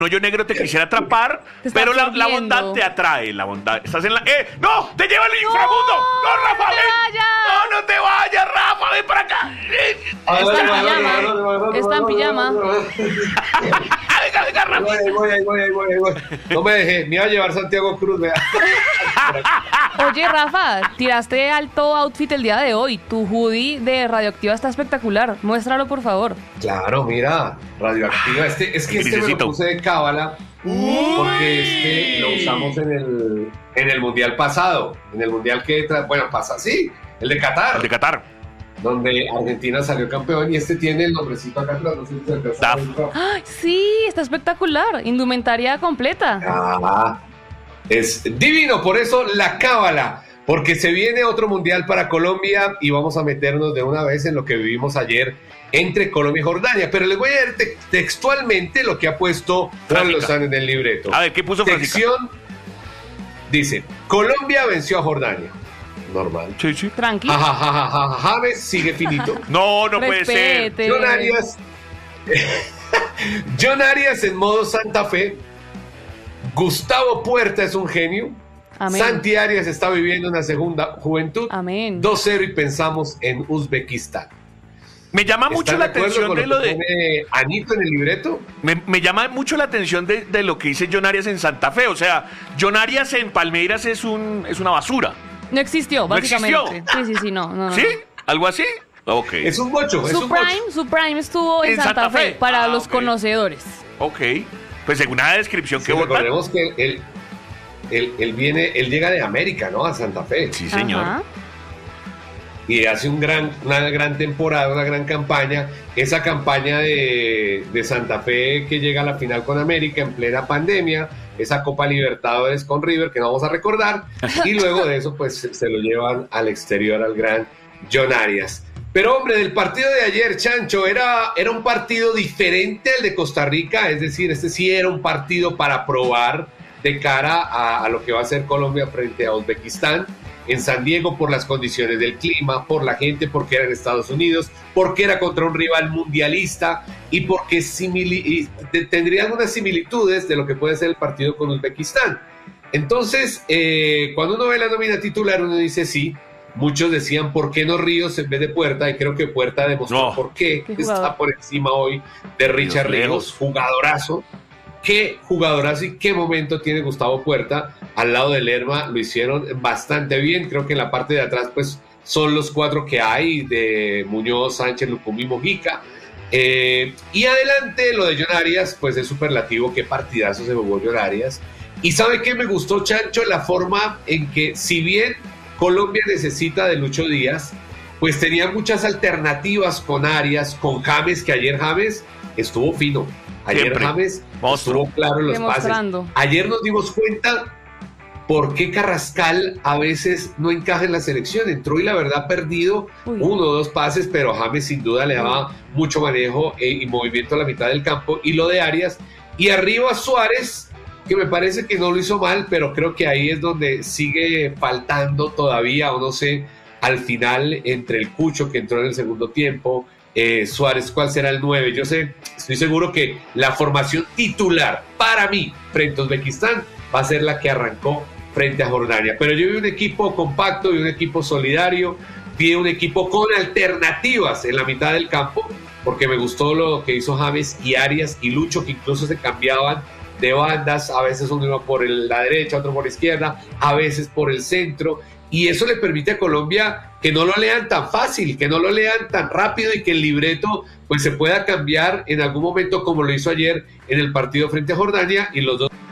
un hoyo negro te quisiera atrapar, pero la bondad te atrae, la bondad. Estás en la... ¡No! ¡Te lleva al inframundo! ¡No, Rafa, ven! ¡No te vayas, Rafa! ¡Ven para acá! Está en pijama. Venga, Rafa. Voy. No me dejé, me iba a llevar Santiago Cruz, vea. Oye, Rafa, tiraste alto outfit el día de hoy. Tu hoodie de Radioactiva está espectacular. Muéstralo, por favor. Claro, mira, Radioactiva. Este me lo puse de cábala porque lo usamos en el mundial pasado. En el mundial pasa, sí, el de Qatar. El de Qatar. Donde Argentina salió campeón y tiene el nombrecito acá atrás. No sé si se alcanza a ver. ¡Ay, sí! Está espectacular. Indumentaria completa. Es divino, por eso la cábala, porque se viene otro mundial para Colombia y vamos a meternos de una vez en lo que vivimos ayer entre Colombia y Jordania. Pero les voy a leer textualmente lo que ha puesto Juan Lozano en el libreto. A ver, ¿qué puso Francisca? Sección dice: Colombia venció a Jordania. Normal. Sí. Tranquilo. James sigue finito. No puede ser. John Arias en modo Santa Fe. Gustavo Puerta es un genio. Amén. Santi Arias está viviendo una segunda juventud. Amén. 2-0 y pensamos en Uzbekistán. Me llama mucho la atención de lo de... pone Anito en el libreto? Me llama mucho la atención de lo que dice John Arias en Santa Fe. O sea, John Arias en Palmeiras es una basura. No existió, básicamente. ¿No existió? Sí, no. ¿Sí? ¿Algo así? Ok. Es un bocho. Su prime estuvo en Santa Fe para los conocedores. Ok. Pues según la descripción que votan. Recordemos que él llega de América, ¿no? A Santa Fe. Sí, señor. Ajá. Y hace una gran temporada, una gran campaña. Esa campaña de Santa Fe que llega a la final con América en plena pandemia, esa Copa Libertadores con River que no vamos a recordar, y luego de eso pues se lo llevan al exterior al gran John Arias. Pero hombre, del partido de ayer, Chancho, era un partido diferente al de Costa Rica, es decir, sí era un partido para probar de cara a lo que va a ser Colombia frente a Uzbekistán en San Diego, por las condiciones del clima, por la gente, porque era en Estados Unidos, porque era contra un rival mundialista y porque tendría algunas similitudes de lo que puede ser el partido con Uzbekistán. Entonces, cuando uno ve la nómina titular, uno dice sí. Muchos decían, ¿por qué no Ríos en vez de Puerta? Y creo que Puerta demostró por qué está por encima hoy de Richard Ríos. Jugadorazo. Qué jugadorazo y qué momento tiene Gustavo Puerta. Al lado de Lerma lo hicieron bastante bien. Creo que en la parte de atrás pues son los 4 que hay, de Muñoz, Sánchez, Lucumí, Mojica. Y adelante lo de John Arias, pues es superlativo. Qué partidazo se jugó John Arias. Y ¿sabe qué me gustó, Chancho? La forma en que, si bien Colombia necesita de Lucho Díaz, pues tenía muchas alternativas con Arias, con James, que ayer James estuvo fino. Ayer siempre. James estuvo claro en los pases. Ayer nos dimos cuenta por qué Carrascal a veces no encaja en la selección. Entró y la verdad perdido 1 o 2 pases, pero James sin duda le daba mucho manejo y movimiento a la mitad del campo. Y lo de Arias. Y arriba Suárez, que me parece que no lo hizo mal, pero creo que ahí es donde sigue faltando todavía, o no sé, al final entre el Cucho que entró en el segundo tiempo, Suárez, ¿cuál será el 9? Yo estoy seguro que la formación titular para mí frente a Uzbekistán va a ser la que arrancó frente a Jordania, pero yo vi un equipo compacto, vi un equipo solidario, vi un equipo con alternativas en la mitad del campo, porque me gustó lo que hizo James y Arias y Lucho, que incluso se cambiaban de bandas, a veces uno iba por la derecha, otro por la izquierda, a veces por el centro, y eso le permite a Colombia que no lo lean tan fácil, que no lo lean tan rápido y que el libreto pues se pueda cambiar en algún momento, como lo hizo ayer en el partido frente a Jordania, y los dos...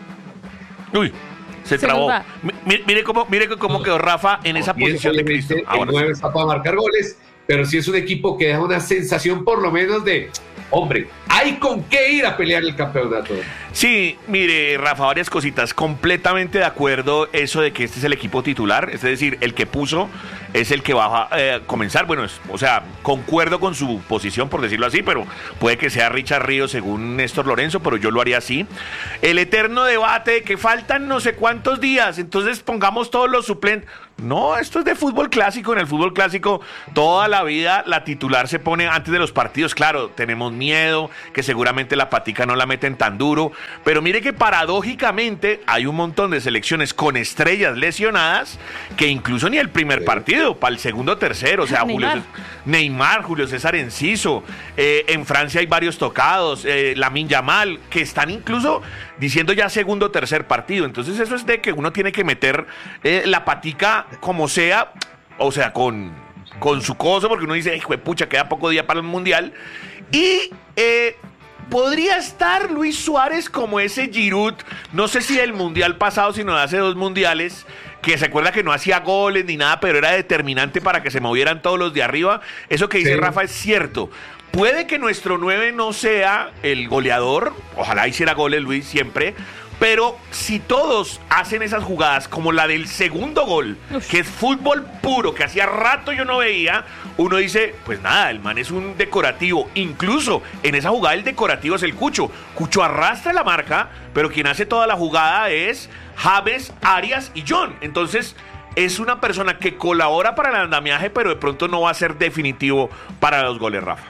Uy, se trabó. Mire cómo quedó Rafa en esa posición de Cristo. El 9 está para marcar goles, pero sí es un equipo que da una sensación por lo menos de, hombre, hay con qué ir a pelear el campeonato. Sí, mire, Rafa, varias cositas. Completamente de acuerdo eso de que este es el equipo titular, es decir, el que puso es el que va a comenzar. Bueno, o sea, concuerdo con su posición, por decirlo así, pero puede que sea Richard Ríos según Néstor Lorenzo, pero yo lo haría así. El eterno debate de que faltan no sé cuántos días, entonces pongamos todos los suplentes. No, esto es de fútbol clásico. En el fútbol clásico toda la vida la titular se pone antes de los partidos. Claro, tenemos miedo que seguramente la patica no la meten tan duro, pero mire que paradójicamente hay un montón de selecciones con estrellas lesionadas que incluso ni el primer partido, para el segundo o tercero, o sea, Neymar, Julio César Enciso, en Francia hay varios tocados, Lamine Yamal, que están incluso diciendo ya segundo o tercer partido. Entonces eso es de que uno tiene que meter la patica como sea, o sea, con su coso, porque uno dice, hijo de pucha, queda poco día para el Mundial. Y podría estar Luis Suárez como ese Giroud, no sé si del Mundial pasado, sino de hace 2 mundiales, que se acuerda que no hacía goles ni nada, pero era determinante para que se movieran todos los de arriba. Eso que dice Rafa es cierto. Puede que nuestro 9 no sea el goleador, ojalá hiciera goles Luis siempre, pero si todos hacen esas jugadas como la del segundo gol, que es fútbol puro, que hacía rato yo no veía, uno dice, pues nada, el man es un decorativo. Incluso en esa jugada el decorativo es el Cucho. Cucho arrastra la marca, pero quien hace toda la jugada es James, Arias y John. Entonces es una persona que colabora para el andamiaje, pero de pronto no va a ser definitivo para los goles, Rafa.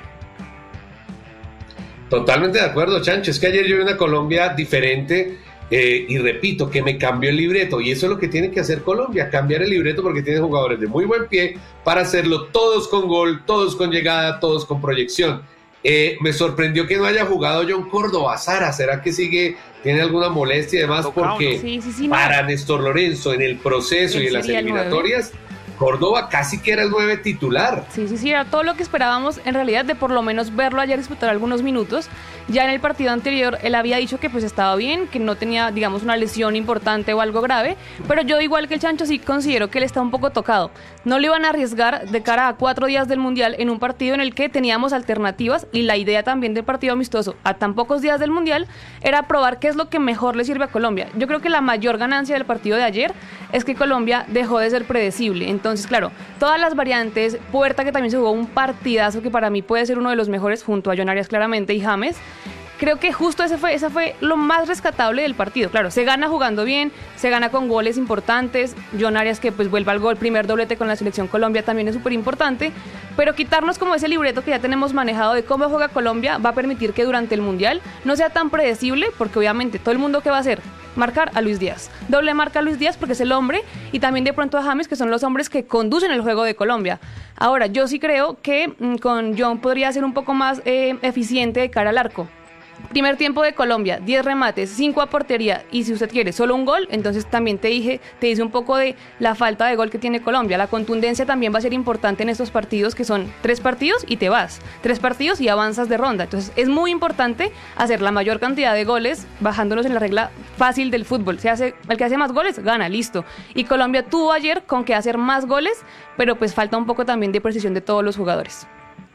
Totalmente de acuerdo, Chancho. Es que ayer yo vi una Colombia diferente. Y repito, que me cambió el libreto, y eso es lo que tiene que hacer Colombia, cambiar el libreto, porque tiene jugadores de muy buen pie para hacerlo todos con gol, todos con llegada, todos con proyección. Me sorprendió que no haya jugado John Córdoba. Sara, ¿será que tiene alguna molestia y demás? Porque para Néstor Lorenzo en el proceso y en las eliminatorias, Córdoba casi que era el 9 titular. Sí, era todo lo que esperábamos en realidad de por lo menos verlo ayer disputar algunos minutos. Ya en el partido anterior él había dicho que pues estaba bien, que no tenía, digamos, una lesión importante o algo grave, pero yo igual que el Chancho sí considero que él está un poco tocado. No le iban a arriesgar de cara a 4 días del Mundial en un partido en el que teníamos alternativas, y la idea también del partido amistoso a tan pocos días del Mundial era probar qué es lo que mejor le sirve a Colombia. Yo creo que la mayor ganancia del partido de ayer es que Colombia dejó de ser predecible. Entonces, claro, todas las variantes, Puerta, que también se jugó un partidazo que para mí puede ser uno de los mejores junto a John Arias claramente y James. Creo que justo esa fue lo más rescatable del partido. Claro, se gana jugando bien, se gana con goles importantes. John Arias, que pues vuelva al gol, primer doblete con la selección Colombia, también es súper importante. Pero quitarnos como ese libreto que ya tenemos manejado de cómo juega Colombia va a permitir que durante el Mundial no sea tan predecible, porque obviamente todo el mundo, ¿qué va a hacer? Marcar a Luis Díaz. Doble marca a Luis Díaz porque es el hombre, y también de pronto a James, que son los hombres que conducen el juego de Colombia. Ahora, yo sí creo que con John podría ser un poco más eficiente de cara al arco. Primer tiempo de Colombia, 10 remates, 5 a portería, y si usted quiere solo un gol, entonces también te dice un poco de la falta de gol que tiene Colombia. La contundencia también va a ser importante en estos partidos, que son 3 partidos y te vas, 3 partidos y avanzas de ronda. Entonces es muy importante hacer la mayor cantidad de goles, bajándonos en la regla fácil del fútbol. El que hace más goles, gana, listo. Y Colombia tuvo ayer con que hacer más goles, pero pues falta un poco también de precisión de todos los jugadores.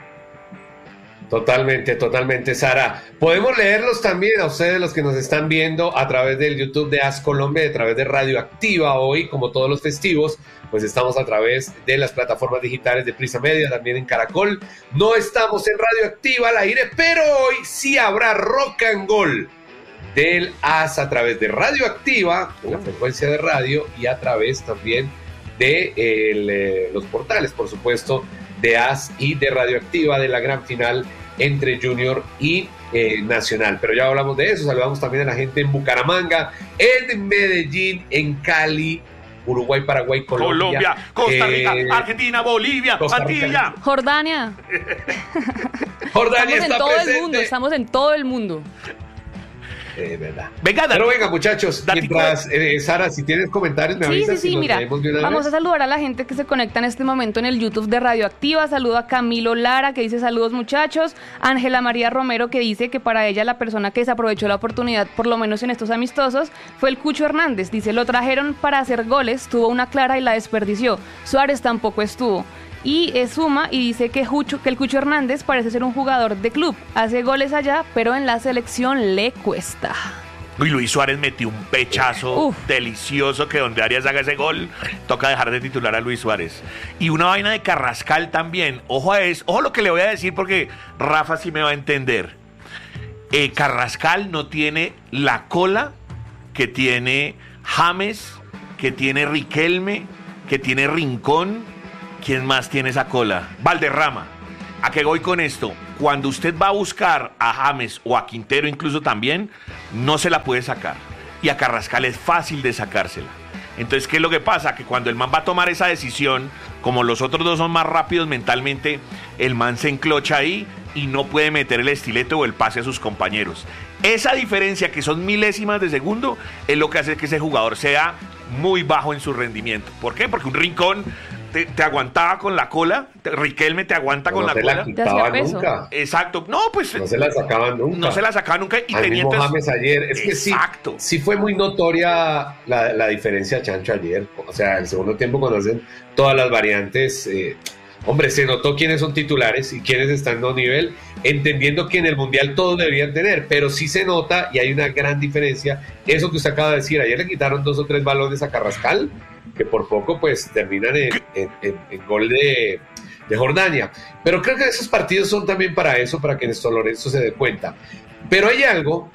Totalmente, Sara. Podemos leerlos también a ustedes, los que nos están viendo a través del YouTube de AS Colombia, a través de Radioactiva. Hoy, como todos los festivos, pues estamos a través de las plataformas digitales de Prisa Media, también en Caracol. No estamos en Radioactiva al aire, pero hoy sí habrá Rock and Gold del AS a través de Radioactiva, en la frecuencia de radio, y a través también de los portales, por supuesto, de AS y de Radioactiva, de la gran final entre Junior y Nacional. Pero ya hablamos de eso. Saludamos también a la gente en Bucaramanga, en Medellín, en Cali, Uruguay, Paraguay, Colombia, Costa Rica, Argentina, Bolivia, Antilla, Jordania. Jordania estamos está en todo presente. el mundo, estamos en todo el mundo. Verdad. Venga, pero venga, muchachos, mientras Sara, si tienes comentarios me avisas. Sí, mira, vamos a saludar a la gente que se conecta en este momento en el YouTube de Radioactiva. Saludo a Camilo Lara, que dice saludos, muchachos. Ángela María Romero, que dice que para ella la persona que desaprovechó la oportunidad, por lo menos en estos amistosos, fue el Cucho Hernández. Dice, lo trajeron para hacer goles, tuvo una clara y la desperdició. Suárez tampoco estuvo. Y suma y dice que el Cucho Hernández parece ser un jugador de club. Hace goles allá, pero en la selección le cuesta. Y Luis Suárez metió un pechazo delicioso, que donde Arias haga ese gol, toca dejar de titular a Luis Suárez. Y una vaina de Carrascal también. Ojo lo que le voy a decir, porque Rafa sí me va a entender. Carrascal no tiene la cola que tiene James, que tiene Riquelme, que tiene Rincón. ¿Quién más tiene esa cola? Valderrama. ¿A qué voy con esto? Cuando usted va a buscar a James o a Quintero incluso también, no se la puede sacar. Y a Carrascal es fácil de sacársela. Entonces, ¿qué es lo que pasa? Que cuando el man va a tomar esa decisión, como los otros dos son más rápidos mentalmente, el man se enclocha ahí y no puede meter el estilete o el pase a sus compañeros. Esa diferencia, que son milésimas de segundo, es lo que hace que ese jugador sea muy bajo en su rendimiento. ¿Por qué? Porque un Rincón te aguantaba con la cola, Riquelme te aguanta con la cola. No se la quitaba nunca. Exacto. No, pues no se la sacaban nunca. No se la sacaban nunca. Y al mismo James ayer. Es que sí fue muy notoria la diferencia Chancho ayer. O sea, el segundo tiempo cuando hacen todas las variantes, hombre, se notó quiénes son titulares y quiénes están a nivel, entendiendo que en el Mundial todos deberían tener, pero sí se nota y hay una gran diferencia. Eso que usted acaba de decir, ayer le quitaron 2 o 3 balones a Carrascal, que por poco pues terminan en gol de Jordania. Pero creo que esos partidos son también para eso, para que Néstor Lorenzo se dé cuenta. Pero hay algo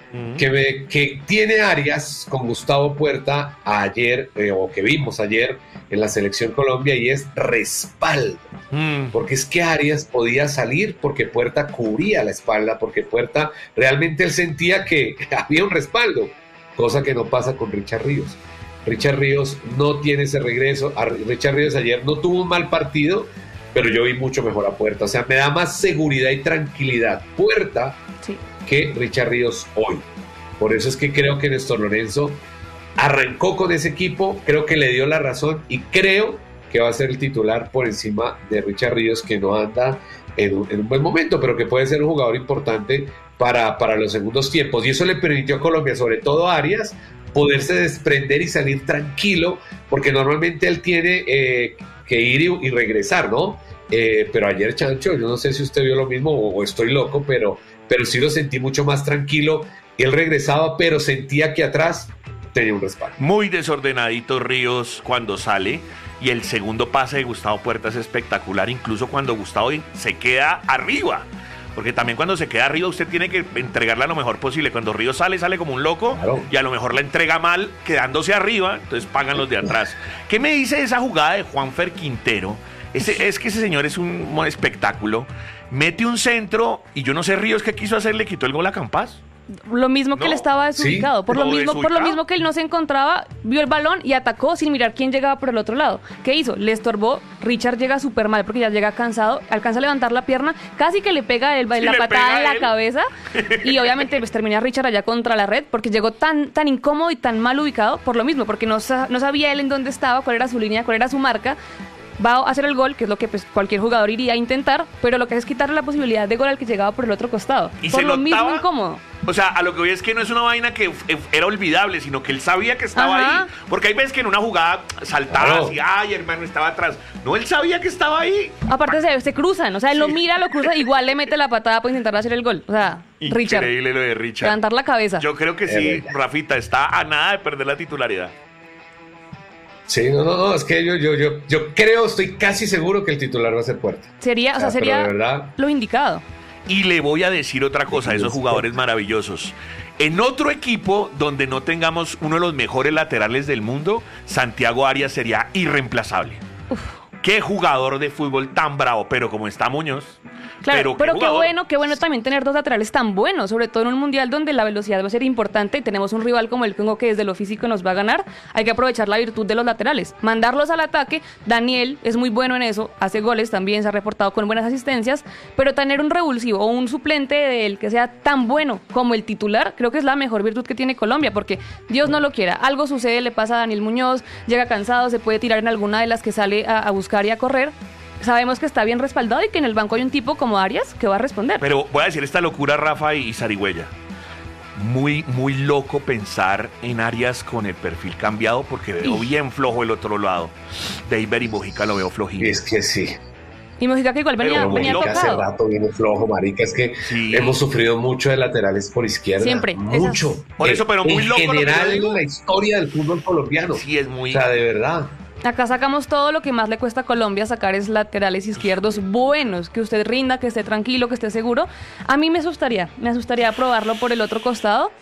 que tiene Arias con Gustavo Puerta ayer, o que vimos ayer en la Selección Colombia, y es respaldo. Porque es que Arias podía salir porque Puerta cubría la espalda, porque Puerta realmente él sentía que había un respaldo, cosa que no pasa con Richard Ríos. Richard Ríos no tiene ese regreso. Richard Ríos ayer no tuvo un mal partido, pero yo vi mucho mejor a Puerta. O sea, me da más seguridad y tranquilidad Puerta que Richard Ríos hoy. Por eso es que creo que Néstor Lorenzo arrancó con ese equipo, creo que le dio la razón y creo que va a ser el titular por encima de Richard Ríos, que no anda en un buen momento, pero que puede ser un jugador importante para los segundos tiempos. Y eso le permitió a Colombia, sobre todo a Arias, poderse desprender y salir tranquilo, porque normalmente él tiene que ir y regresar, ¿no? Pero ayer, Chancho, yo no sé si usted vio lo mismo o estoy loco, pero sí lo sentí mucho más tranquilo. Él regresaba, pero sentía que atrás tenía un respaldo. Muy desordenadito Ríos cuando sale, y el segundo pase de Gustavo Puerta es espectacular, incluso cuando Gustavo se queda arriba. Porque también cuando se queda arriba usted tiene que entregarla lo mejor posible. Cuando Ríos sale como un loco, claro, y a lo mejor la entrega mal quedándose arriba, entonces pagan los de atrás. ¿Qué me dice de esa jugada de Juanfer Quintero? Es que ese señor es un espectáculo. Mete un centro y yo no sé Ríos qué quiso hacer, le quitó el gol a Campas. Lo mismo que él estaba desubicado, por lo mismo que él no se encontraba, vio el balón y atacó sin mirar quién llegaba por el otro lado. ¿Qué hizo? Le estorbó. Richard llega súper mal porque ya llega cansado, alcanza a levantar la pierna, casi que le pega la patada en la cabeza y obviamente pues termina Richard allá contra la red porque llegó tan incómodo y tan mal ubicado por lo mismo, porque no sabía él en dónde estaba, cuál era su línea, cuál era su marca. Va a hacer el gol, que es lo que pues, cualquier jugador iría a intentar, pero lo que es quitarle la posibilidad de gol al que llegaba por el otro costado. Y por se lo notaba, mismo incómodo. O sea, a lo que voy es que no es una vaina que era olvidable, sino que él sabía que estaba ahí. Porque hay veces que en una jugada saltaba así, ay, hermano, estaba atrás. No, él sabía que estaba ahí. Aparte se cruzan, o sea, él lo mira, lo cruza, igual le mete la patada para intentar hacer el gol. O sea, Richard. Increíble lo de Richard. Levantar la cabeza. Yo creo que sí, Rafita, está a nada de perder la titularidad. Sí, no, es que yo creo, estoy casi seguro que el titular va a ser Puerta. Sería lo indicado. Y le voy a decir otra cosa, esos jugadores maravillosos. En otro equipo donde no tengamos uno de los mejores laterales del mundo, Santiago Arias sería irreemplazable. Uf. Qué jugador de fútbol tan bravo, pero como está Muñoz. Claro, pero qué bueno también tener dos laterales tan buenos, sobre todo en un mundial donde la velocidad va a ser importante y tenemos un rival como el Congo que desde lo físico nos va a ganar. Hay que aprovechar la virtud de los laterales, mandarlos al ataque. Daniel es muy bueno en eso, hace goles también, se ha reportado con buenas asistencias, pero tener un revulsivo o un suplente de él que sea tan bueno como el titular, creo que es la mejor virtud que tiene Colombia, porque Dios no lo quiera, algo sucede, le pasa a Daniel Muñoz, llega cansado, se puede tirar en alguna de las que sale a buscar y a correr. Sabemos que está bien respaldado y que en el banco hay un tipo como Arias que va a responder. Pero voy a decir esta locura, Rafa y Zarigüeya. Muy, muy loco pensar en Arias con el perfil cambiado porque veo bien flojo el otro lado. David y Mojica lo veo flojito. Es que sí. Y Mojica que igual venía tocado. Hace rato viene flojo, marica. Es que hemos sufrido mucho de laterales por izquierda. Siempre. Mucho. Por eso, pero muy loco. En general en la historia del fútbol colombiano. Sí, es muy... O sea, de verdad. Acá sacamos todo lo que más le cuesta a Colombia sacar es laterales izquierdos buenos, que usted rinda, que esté tranquilo, que esté seguro. A mí me asustaría probarlo por el otro costado.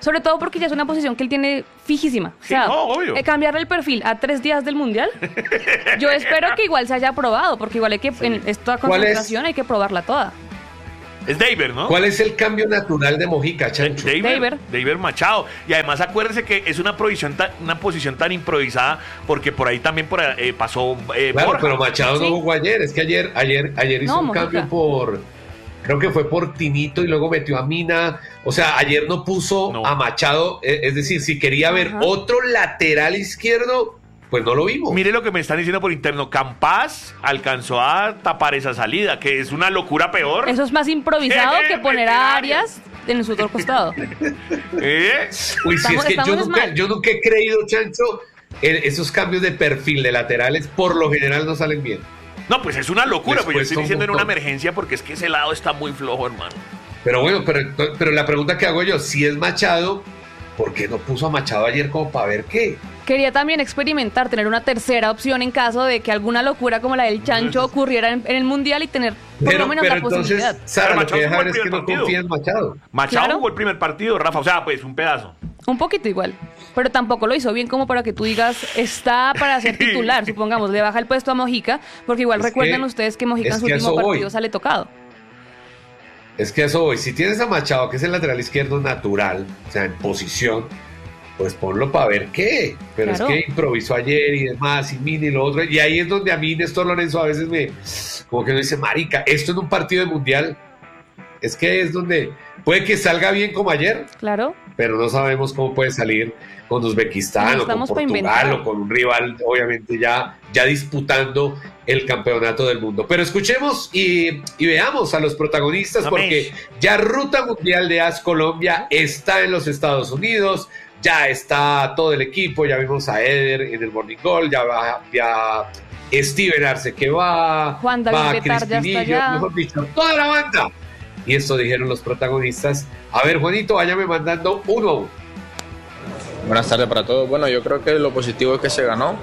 Sobre todo porque ya es una posición que él tiene fijísima. O Sí, sea, no, obvio. Cambiarle el perfil a 3 días del Mundial, yo espero que igual se haya probado, porque igual hay que, en esta concentración hay que probarla toda. Es David, ¿no? ¿Cuál es el cambio natural de Mojica, Chancho? David Machado. Y además acuérdese que es una posición tan improvisada porque por ahí también pasó Claro, Borja. pero Machado Sí. no jugó ayer. Es que ayer hizo No, un Mojica. cambio creo que fue por Tinito y luego metió a Mina. O sea, ayer no puso No. a Machado. Es decir, si quería ver Ajá. otro lateral izquierdo, pues no lo vimos. Mire lo que me están diciendo por interno. Campas alcanzó a tapar esa salida, que es una locura peor. Eso es más improvisado que poner a Arias en su otro costado. ¿Eh? Uy, si es que estamos mal. yo nunca he creído, Chancho, esos cambios de perfil de laterales por lo general no salen bien. No, pues es una locura, Les pues yo cuesta estoy un diciendo en una montón. emergencia porque es que ese lado está muy flojo, hermano. Pero bueno, pero la pregunta que hago yo, si es Machado, ¿por qué no puso a Machado ayer como para ver qué? Quería también experimentar, tener una tercera opción en caso de que alguna locura como la del Chancho ocurriera en el Mundial y tener por lo menos la posibilidad. Entonces, Sara, Pero lo que Machado deja jugó ver el es que primer no partido. confía en Machado. Machado Claro. jugó el primer partido, Rafa, o sea, pues un pedazo. Un poquito igual, pero tampoco lo hizo bien como para que tú digas está para ser titular, supongamos, le baja el puesto a Mojica, porque igual Es recuerdan que- ustedes que Mojica en es su que a último eso voy. partido sale tocado. Es que a eso voy. Si tienes a Machado, que es el lateral izquierdo natural, o sea, en posición, pues ponlo para ver qué. Pero Claro. es que improvisó ayer y demás, y Mini y lo otro. Y ahí es donde a mí Néstor Lorenzo a veces como que me dice, marica, esto en un partido de mundial, es que es donde puede que salga bien como ayer, Claro, pero no sabemos cómo puede salir con Uzbekistán No o con estamos pa' Portugal inventar. o con un rival, obviamente ya disputando el campeonato del mundo. Pero escuchemos y veamos a los protagonistas, Amén. porque ya Ruta Mundial de AS Colombia está en los Estados Unidos, ya está todo el equipo, ya vimos a Eder en el Morning Goal, ya Steven Arce que va Juan David Betar ya está Cristinillo, allá. mejor dicho, toda la banda. Y esto dijeron los protagonistas. A ver, Juanito, váyame mandando uno a uno. Buenas tardes para todos. Bueno, yo creo que lo positivo es que se ganó.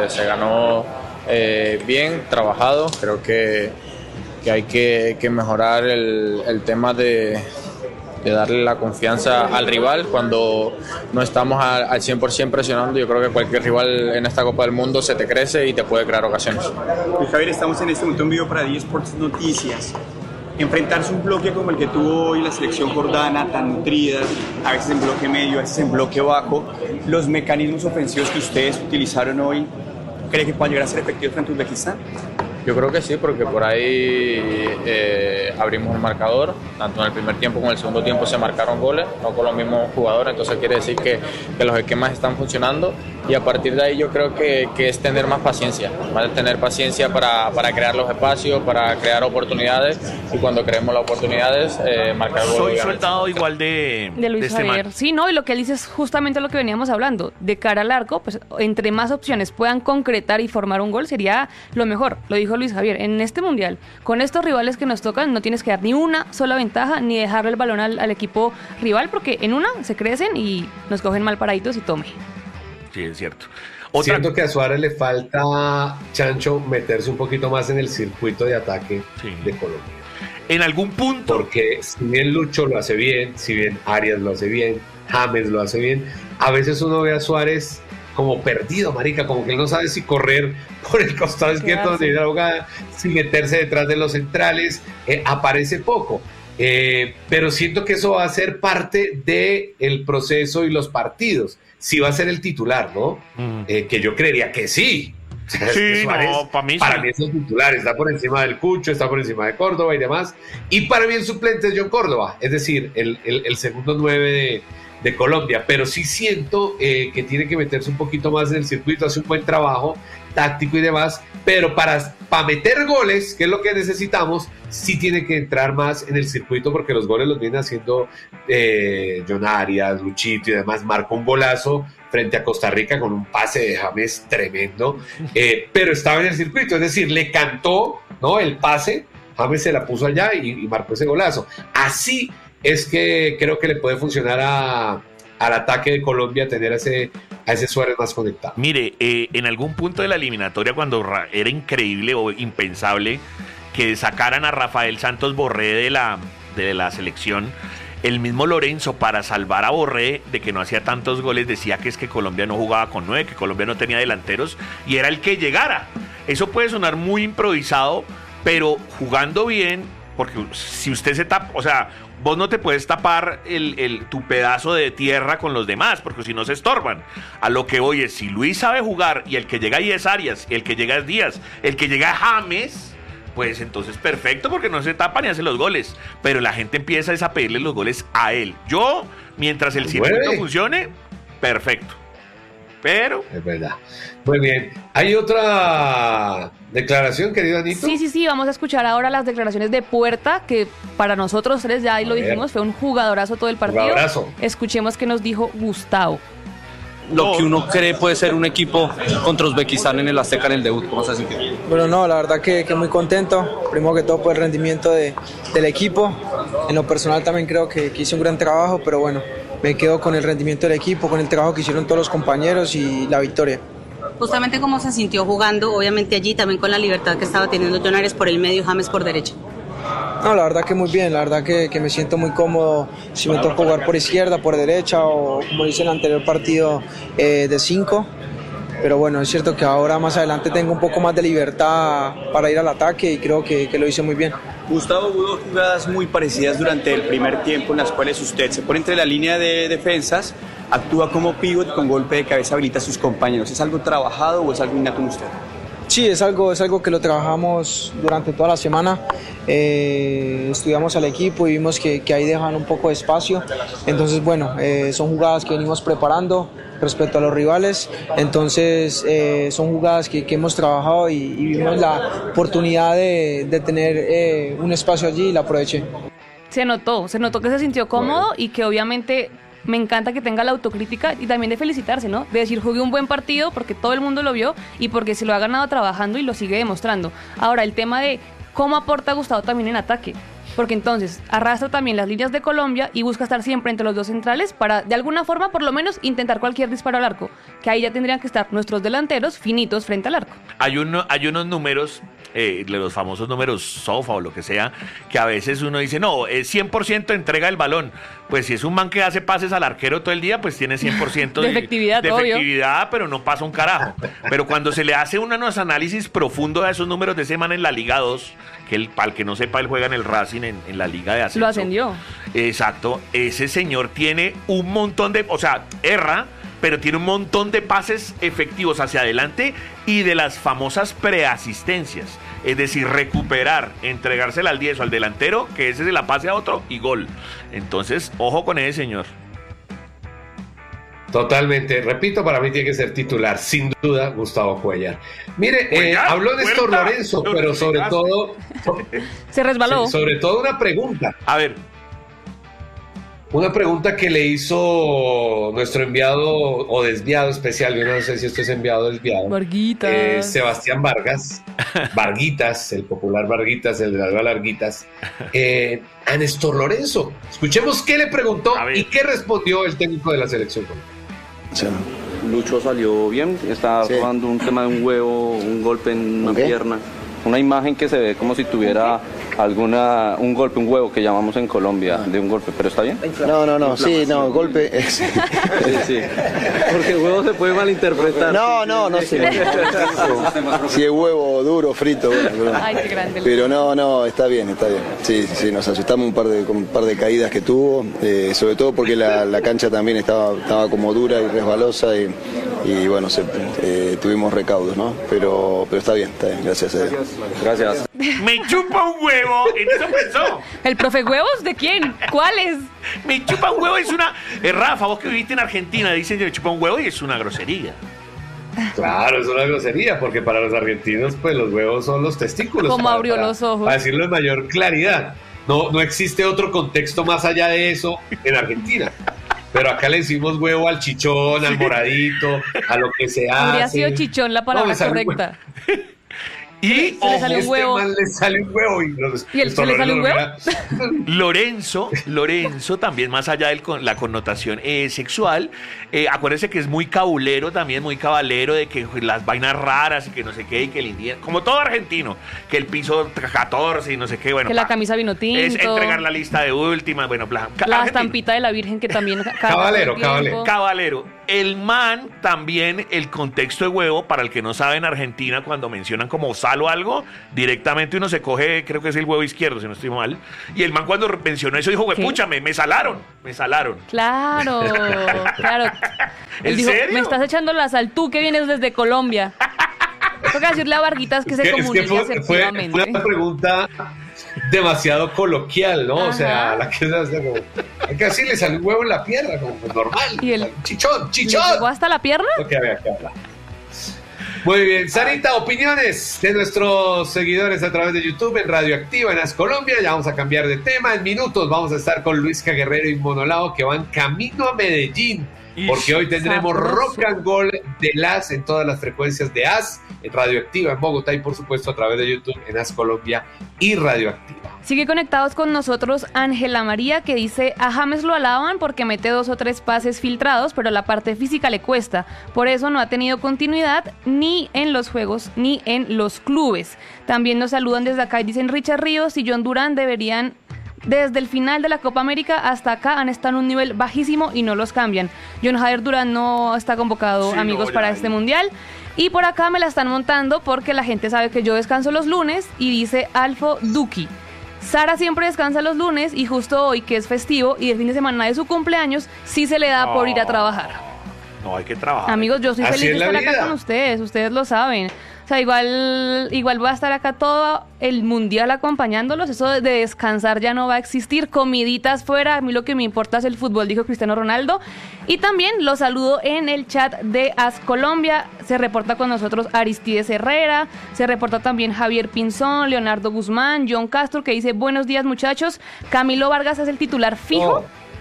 Bien, trabajado. Creo que hay que mejorar el tema de darle la confianza al rival cuando no estamos al 100% presionando. Yo creo que cualquier rival en esta Copa del Mundo se te crece y te puede crear ocasiones. Luis Javier, estamos en este momento en vivo para eSports Noticias. Enfrentarse a un bloque como el que tuvo hoy la selección jordana, tan nutrida, a veces en bloque medio, a veces en bloque bajo, los mecanismos ofensivos que ustedes utilizaron hoy, ¿cree que puedan llegar a ser efectivos frente a Uzbekistán? Yo creo que sí, porque por ahí abrimos el marcador, tanto en el primer tiempo como en el segundo tiempo se marcaron goles, no con los mismos jugadores, entonces quiere decir que los esquemas están funcionando y a partir de ahí yo creo que es tener más paciencia para crear los espacios, para crear oportunidades y cuando creemos las oportunidades marcar goles. Soy soldado igual de De Luis este man. Javier. Sí, no, y lo que él dice es justamente lo que veníamos hablando. De cara al arco, pues entre más opciones puedan concretar y formar un gol sería lo mejor. Lo dijo Luis Javier. En este mundial, con estos rivales que nos tocan, no tienes que dar ni una sola ventaja ni dejarle el balón al equipo rival, porque en una se crecen y nos cogen mal paraditos y tome. Sí, es cierto. Siento que a Suárez le falta, Chancho, meterse un poquito más en el circuito de ataque Sí. de Colombia. En algún punto, Porque si bien Lucho lo hace bien, si bien Arias lo hace bien, James lo hace bien, a veces uno ve a Suárez como perdido, marica, como que él no sabe si correr por el costado izquierdo donde viene la jugada, si meterse detrás de los centrales, aparece poco. Pero siento que eso va a ser parte del proceso y los partidos. Si va a ser el titular, ¿no? Que yo creería que sí. O sea, es Sí, que Suárez, no, para mí sí. para mí es el titular, está por encima del Cucho, está por encima de Córdoba y demás. Y para mí el suplente es John Córdoba, es decir, el segundo 9 de Colombia. Pero sí siento que tiene que meterse un poquito más en el circuito, hace un buen trabajo táctico y demás, pero para meter goles, que es lo que necesitamos, sí tiene que entrar más en el circuito porque los goles los viene haciendo John Arias, Luchito y demás. Marcó un golazo frente a Costa Rica con un pase de James tremendo, pero estaba en el circuito, es decir, le cantó, ¿no?, el pase, James se la puso allá y marcó ese golazo. Así es que creo que le puede funcionar al ataque de Colombia tener a ese Suárez más conectado. mire, en algún punto de la eliminatoria, cuando era increíble o impensable que sacaran a Rafael Santos Borré de la selección, el mismo Lorenzo, para salvar a Borré de que no hacía tantos goles, decía que es que Colombia no jugaba con 9, que Colombia no tenía delanteros y era el que llegara. Eso puede sonar muy improvisado, pero jugando bien, porque si usted se tapa, o sea, vos no te puedes tapar tu pedazo de tierra con los demás, porque si no se estorban. A lo que voy es, si Luis sabe jugar y el que llega ahí es Arias, el que llega es Díaz, el que llega es James, pues entonces perfecto, porque no se tapa ni hace los goles. Pero la gente empieza a pedirle los goles a él. Yo, mientras el circuito funcione, perfecto. Pero... es verdad. Muy bien. ¿Hay otra declaración, querido Anito? Sí, vamos a escuchar ahora las declaraciones de Puerta, que para nosotros tres, ya ahí lo dijimos, fue un jugadorazo todo el partido. Jugadorazo. Escuchemos qué nos dijo Gustavo. Lo que uno cree puede ser un equipo contra Uzbekistán en el Azteca en el debut. ¿Cómo se siente? Bueno, no, la verdad que muy contento. Primero que todo por el rendimiento del equipo. En lo personal también creo que hice un gran trabajo, pero bueno, me quedo con el rendimiento del equipo, con el trabajo que hicieron todos los compañeros y la victoria. Justamente cómo se sintió jugando, obviamente allí también con la libertad que estaba teniendo John Arias por el medio, James por derecha. No, la verdad que muy bien, la verdad que me siento muy cómodo si me toca jugar por izquierda, por derecha o como dice en el anterior partido de 5. Pero bueno, es cierto que ahora más adelante tengo un poco más de libertad para ir al ataque y creo que lo hice muy bien. Gustavo, hubo dos jugadas muy parecidas durante el primer tiempo en las cuales usted se pone entre la línea de defensas, actúa como pívot, con golpe de cabeza habilita a sus compañeros. ¿Es algo trabajado o es algo innato en usted? Sí, es algo que lo trabajamos durante toda la semana. Estudiamos al equipo y vimos que ahí dejan un poco de espacio. Entonces, bueno, son jugadas que venimos preparando respecto a los rivales. Entonces, son jugadas que hemos trabajado y vimos la oportunidad de tener un espacio allí y la aproveché. Se notó que se sintió cómodo y que obviamente... me encanta que tenga la autocrítica y también de felicitarse, ¿no? De decir, jugué un buen partido porque todo el mundo lo vio y porque se lo ha ganado trabajando y lo sigue demostrando. Ahora, el tema de cómo aporta Gustavo también en ataque. Porque entonces arrastra también las líneas de Colombia y busca estar siempre entre los dos centrales para, de alguna forma, por lo menos, intentar cualquier disparo al arco. Que ahí ya tendrían que estar nuestros delanteros finitos frente al arco. Hay unos números, los famosos números SOFA o lo que sea, que a veces uno dice, no, es 100% entrega el balón. Pues si es un man que hace pases al arquero todo el día, pues tiene 100% de efectividad, pero no pasa un carajo. Pero cuando se le hace unos análisis profundos a esos números de ese man en la Liga 2, que para el que no sepa, él juega en el Racing en la Liga de Ascenso. Lo ascendió. Exacto. Ese señor tiene un montón de... O sea, erra, pero tiene un montón de pases efectivos hacia adelante y de las famosas preasistencias. Es decir, recuperar, entregársela al 10 o al delantero, que ese se la pase a otro y gol. Entonces, ojo con ese señor. Totalmente, repito, para mí tiene que ser titular, sin duda, Gustavo Cuellar. Mire, habló Néstor Lorenzo, pero sobre todo... Se resbaló. Sobre todo una pregunta. A ver. Una pregunta que le hizo nuestro enviado o desviado especial, yo no sé si esto es enviado o desviado. Varguitas. Sebastián Varguitas, el popular Varguitas, el de las larguitas, a Néstor Lorenzo. Escuchemos qué le preguntó y qué respondió el técnico de la selección. Sí. Lucho salió bien, está jugando un tema de un huevo, un golpe en una pierna. Una imagen que se ve como si tuviera un golpe, un huevo que llamamos en Colombia, de un golpe, pero ¿está bien? No, golpe. Sí. Porque el huevo se puede malinterpretar. No sé. Si es huevo duro, frito, bueno. Ay, qué grande. Pero no, está bien. Sí, nos asustamos con un par de caídas que tuvo, sobre todo porque la cancha también estaba como dura y resbalosa y bueno, tuvimos recaudos, ¿no? Pero está bien, gracias a Dios. Gracias. Me chupa un huevo, en eso pensó. ¿El profe huevos? ¿De quién? ¿Cuáles? Me chupa un huevo es una... Rafa, vos que viviste en Argentina, dicen que me chupa un huevo y es una grosería. Claro, es una grosería, porque para los argentinos, pues los huevos son los testículos. Como abrió los ojos. Para decirlo en mayor claridad. No existe otro contexto más allá de eso en Argentina. Pero acá le decimos huevo al chichón, al moradito, a lo que se hace. Habría sido chichón la palabra correcta. Y se le sale un huevo. Man le sale un huevo ¿Y él se le sale un huevo? Lorenzo también, más allá de la connotación sexual, acuérdense que es muy cabulero también, muy cabalero, de que las vainas raras y que no sé qué, y que el indígena, como todo argentino, que el piso 14 y no sé qué, bueno. Que la camisa vino tinto. Es entregar la lista de últimas, bueno, bla. La estampita de la Virgen que también... Caballero. El man también, el contexto de huevo, para el que no sabe en Argentina, cuando mencionan como sal o algo, directamente uno se coge, creo que es el huevo izquierdo, si no estoy mal. Y el man cuando mencionó eso dijo, puchame, me salaron. Claro. Él dijo, serio? me estás echando la sal tú que vienes desde Colombia. Toca decirle a Varguitas que se comunique asertivamente. Fue una pregunta demasiado coloquial, ¿no? Ajá. O sea, la que se hace como... Es que así le sale un huevo en la pierna, como normal. Y el chichón. ¿Le llegó hasta la pierna? Lo que había que hablar. Muy bien, Sarita, opiniones de nuestros seguidores a través de YouTube en Radioactiva en As Colombia. Ya vamos a cambiar de tema. En minutos vamos a estar con Luisca Guerrero y Monolao, que van camino a Medellín, porque hoy tendremos Rock and Roll de As en todas las frecuencias de As, en Radioactiva en Bogotá y por supuesto a través de YouTube en As Colombia y Radioactiva. Sigue conectados con nosotros Ángela María, que dice, a James lo alaban porque mete 2 o 3 pases filtrados, pero la parte física le cuesta. Por eso no ha tenido continuidad ni en los juegos ni en los clubes. También nos saludan desde acá y dicen, Richard Ríos y John Durán deberían... Desde el final de la Copa América hasta acá han estado en un nivel bajísimo y no los cambian. John Jader Durán no está convocado, sí, amigos, para este mundial. Y por acá me la están montando porque la gente sabe que yo descanso los lunes y dice Alfo Duki. Sara siempre descansa los lunes y justo hoy, que es festivo y el fin de semana de su cumpleaños, sí se le da por ir a trabajar. No, hay que trabajar. Amigos, yo soy feliz de estar acá con ustedes lo saben. O sea, igual voy a estar acá todo el mundial acompañándolos. Eso de descansar ya no va a existir. Comiditas fuera. A mí lo que me importa es el fútbol, dijo Cristiano Ronaldo. Y también los saludo en el chat de As Colombia. Se reporta con nosotros Aristides Herrera. Se reporta también Javier Pinzón, Leonardo Guzmán, John Castro, que dice, buenos días, muchachos. Camilo Vargas es el titular fijo.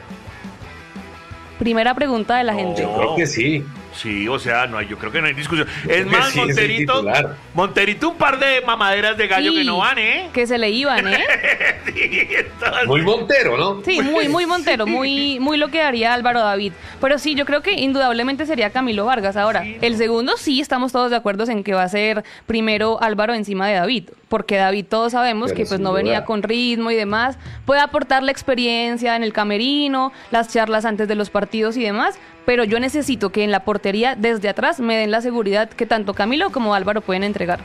Primera pregunta de la gente. Yo creo que sí. Sí, o sea, yo creo que no hay discusión. Es más, sí, Monterito, un par de mamaderas de gallo, sí, que no van, ¿eh? Que se le iban, ¿eh? Sí, entonces... Muy Montero, ¿no? Sí, muy Montero, muy lo que haría Álvaro David. Pero sí, yo creo que indudablemente sería Camilo Vargas. Ahora, sí, el segundo sí estamos todos de acuerdo en que va a ser primero Álvaro encima de David. Porque David todos sabemos que pues no venía con ritmo y demás. Puede aportar la experiencia en el camerino, las charlas antes de los partidos y demás. Pero yo necesito que en la portería, desde atrás, me den la seguridad que tanto Camilo como Álvaro pueden entregar.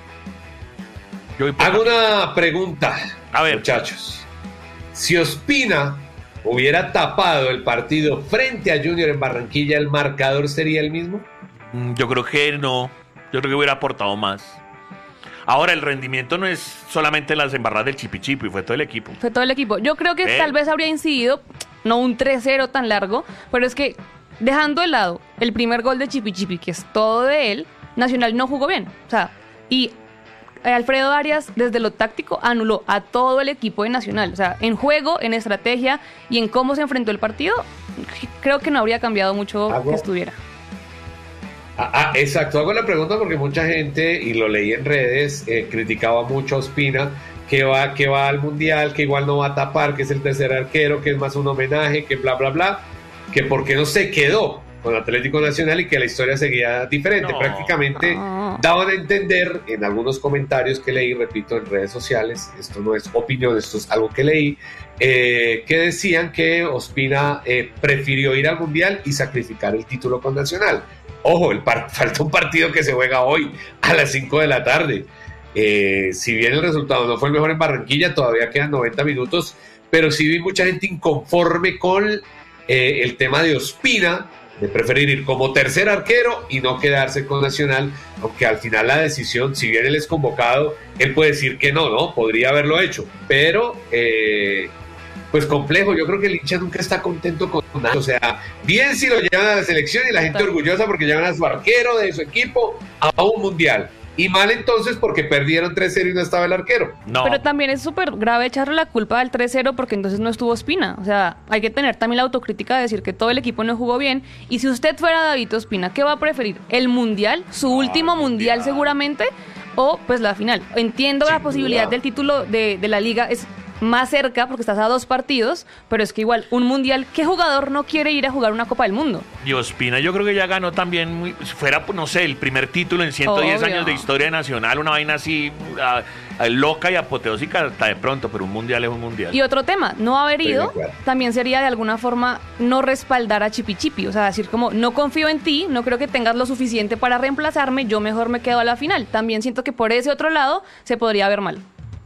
Hago una pregunta, muchachos. Si Ospina hubiera tapado el partido frente a Junior en Barranquilla, ¿el marcador sería el mismo? Yo creo que no. Yo creo que hubiera aportado más. Ahora, el rendimiento no es solamente las embarradas del Chipichipi, fue todo el equipo. Fue todo el equipo. Yo creo que tal vez habría incidido, no un 3-0 tan largo, pero es que... Dejando de lado el primer gol de Chipichipi, que es todo de él, Nacional no jugó bien. O sea, y Alfredo Arias, desde lo táctico, anuló a todo el equipo de Nacional. O sea, en juego, en estrategia y en cómo se enfrentó el partido, creo que no habría cambiado mucho que estuviera. Exacto, hago la pregunta porque mucha gente, y lo leí en redes, criticaba mucho a Ospina, que va al Mundial, que igual no va a tapar, que es el tercer arquero, que es más un homenaje, que bla, bla, bla. Que por qué no se quedó con Atlético Nacional y que la historia seguía diferente. Prácticamente daban a entender en algunos comentarios que leí, repito, en redes sociales, esto no es opinión, esto es algo que leí, que decían que Ospina prefirió ir al Mundial y sacrificar el título con Nacional. Ojo, falta un partido que se juega hoy a las 5 de la tarde. Si bien el resultado no fue el mejor en Barranquilla, todavía quedan 90 minutos, pero sí vi mucha gente inconforme con el tema de Ospina, de preferir ir como tercer arquero y no quedarse con Nacional, aunque al final la decisión, si bien él es convocado, él puede decir que no, podría haberlo hecho, pero pues complejo. Yo creo que el hincha nunca está contento con nada, o sea, bien si lo llevan a la selección y la gente orgullosa porque llevan a su arquero de su equipo a un mundial. Y mal entonces porque perdieron 3-0 y no estaba el arquero. No. Pero también es súper grave echarle la culpa al 3-0 porque entonces no estuvo Ospina. O sea, hay que tener también la autocrítica de decir que todo el equipo no jugó bien. Y si usted fuera David Ospina, ¿qué va a preferir? ¿El mundial? ¿Su último mundial seguramente? o pues la final. Entiendo la posibilidad del título de la liga es más cerca porque estás a 2 partidos, pero es que igual un mundial, ¿qué jugador no quiere ir a jugar una Copa del Mundo? Y Ospina yo creo que ya ganó también, si fuera, no sé, el primer título en 110 años de historia nacional, una vaina así loca y apoteósica hasta de pronto, pero un mundial es un mundial. Y otro tema, no haber ido también sería de alguna forma no respaldar a Chipi Chipi, o sea, decir como no confío en ti, no creo que tengas lo suficiente para reemplazarme, yo mejor me quedo a la final. También siento que por ese otro lado se podría ver mal.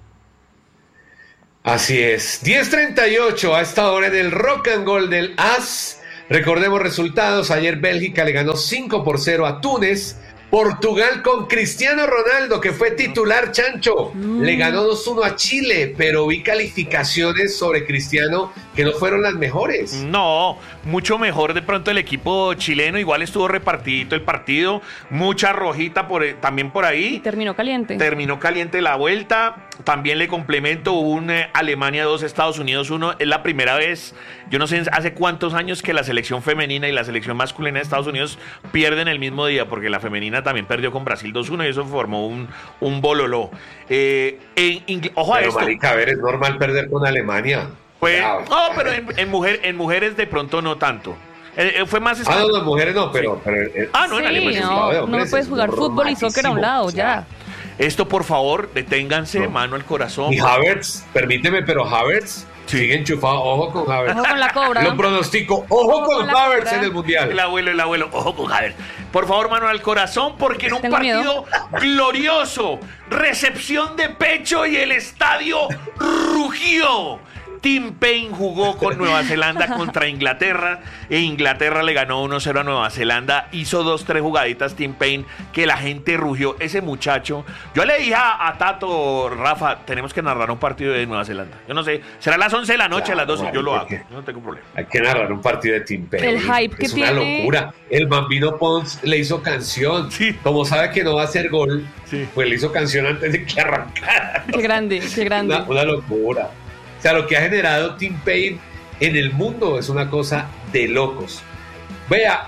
Así es, 10:38 a esta hora en el Rock and Roll del AS. Recordemos resultados, ayer Bélgica le ganó 5-0 a Túnez. Portugal con Cristiano Ronaldo, que fue titular, Chancho, le ganó 2-1 a Chile, pero vi calificaciones sobre Cristiano que no fueron las mejores. No, mucho mejor de pronto el equipo chileno, igual estuvo repartidito el partido, mucha rojita también por ahí. Terminó caliente. Terminó caliente la vuelta, también le complemento, hubo un Alemania 2, Estados Unidos 1, es la primera vez, yo no sé hace cuántos años que la selección femenina y la selección masculina de Estados Unidos pierden el mismo día, porque la femenina también perdió con Brasil 2-1 y eso formó un bololó. Ojo a pero esto. Marica, a ver, es normal perder con Alemania. Pues, no, pero en mujeres de pronto no tanto. Fue más... no, las mujeres no, pero no, en Alemania no puedes jugar fútbol y soccer a un lado, ya. Esto, por favor, deténganse, mano al corazón. Y Havertz, permíteme, pero Havertz sigue enchufado. Ojo con Havertz. Ojo con la cobra. Lo pronostico. Ojo con Havertz en el Mundial. El abuelo. Ojo con Havertz. Por favor, mano al corazón, porque en un partido glorioso, recepción de pecho y el estadio rugió. Tim Payne jugó con Nueva Zelanda contra Inglaterra e Inglaterra le ganó 1-0 a Nueva Zelanda. Hizo 2-3 jugaditas Tim Payne que la gente rugió. Ese muchacho, yo le dije a Tato, Rafa, tenemos que narrar un partido de Nueva Zelanda. Yo no sé, será a las 11 de la noche, a las 12, yo lo hago, yo no tengo problema. Hay que narrar un partido de Tim Payne. El hype que tiene. Es una locura. El Bambino Pons le hizo canción. Sí. Como sabe que no va a hacer gol, pues le hizo canción antes de que arrancara. Qué grande. Una locura. O sea, lo que ha generado Tim Payne en el mundo es una cosa de locos. Vea,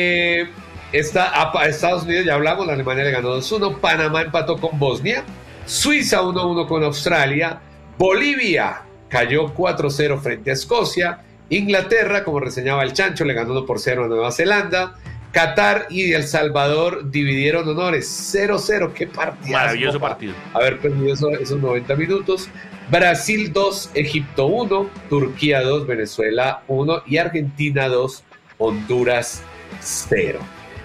a Estados Unidos ya hablamos, la Alemania le ganó 2-1, Panamá empató con Bosnia, Suiza 1-1 con Australia, Bolivia cayó 4-0 frente a Escocia, Inglaterra, como reseñaba el Chancho, le ganó 1-0 a Nueva Zelanda, Qatar y El Salvador dividieron honores, 0-0, qué partido. Maravilloso partido. Haber perdido esos 90 minutos. Brasil 2, Egipto 1, Turquía 2, Venezuela 1 y Argentina 2, Honduras 0.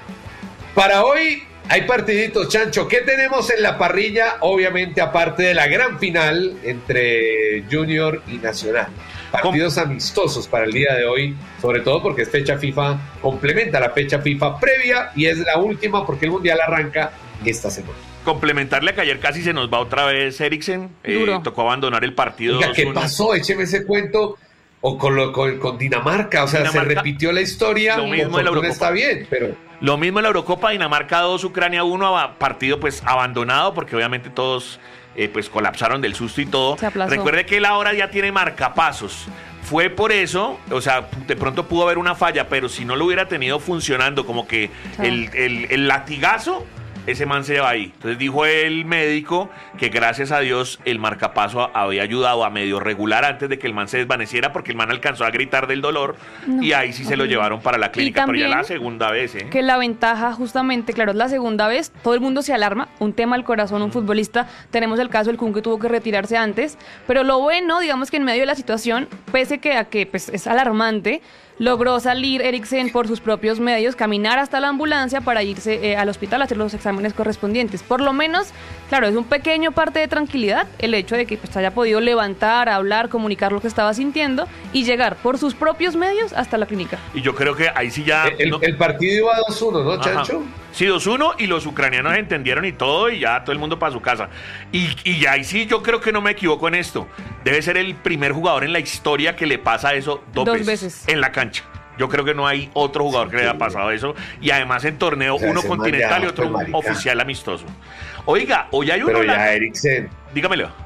Para hoy hay partiditos, Chancho. ¿Qué tenemos en la parrilla? Obviamente, aparte de la gran final entre Junior y Nacional. Partidos amistosos para el día de hoy, sobre todo porque es fecha FIFA, complementa la fecha FIFA previa y es la última porque el Mundial arranca esta semana. Complementarle que ayer casi se nos va otra vez Eriksen, tocó abandonar el partido. Oiga, ¿qué pasó? Écheme ese cuento. O con Dinamarca, o sea, Dinamarca, se repitió la historia. Lo mismo en la Eurocopa. Está bien, pero... Lo mismo en la Eurocopa, Dinamarca 2, Ucrania 1, partido pues abandonado porque obviamente todos pues colapsaron del susto y todo. Recuerde que él ahora ya tiene marcapasos. Fue por eso, o sea, de pronto pudo haber una falla, pero si no lo hubiera tenido funcionando como que el latigazo, ese man se va ahí. Entonces dijo el médico que gracias a Dios el marcapaso había ayudado a medio regular antes de que el man se desvaneciera, porque el man alcanzó a gritar del dolor y ahí sí se lo llevaron para la clínica, pero ya la segunda vez. Que la ventaja justamente, claro, es la segunda vez, todo el mundo se alarma, un tema al corazón, un futbolista, tenemos el caso del Kun que tuvo que retirarse antes, pero lo bueno, digamos que en medio de la situación, pese a que pues, es alarmante, logró salir Eriksen por sus propios medios, caminar hasta la ambulancia para irse al hospital a hacer los exámenes correspondientes. Por lo menos, claro, es un pequeño parte de tranquilidad el hecho de que pues, haya podido levantar, hablar, comunicar lo que estaba sintiendo y llegar por sus propios medios hasta la clínica. Y yo creo que ahí sí ya... El partido iba 2-1, ¿no, Chancho? Ajá. Sí, 2-1 y los ucranianos entendieron y todo y ya todo el mundo para su casa. Y ahí sí yo creo que no me equivoco en esto. Debe ser el primer jugador en la historia que le pasa eso dos veces en la cancha. Yo creo que no hay otro jugador que le haya pasado eso. Y además en torneo, uno continental y otro oficial amistoso. Oiga, hoy hay uno... Pero ya Eriksen... Dígamelo.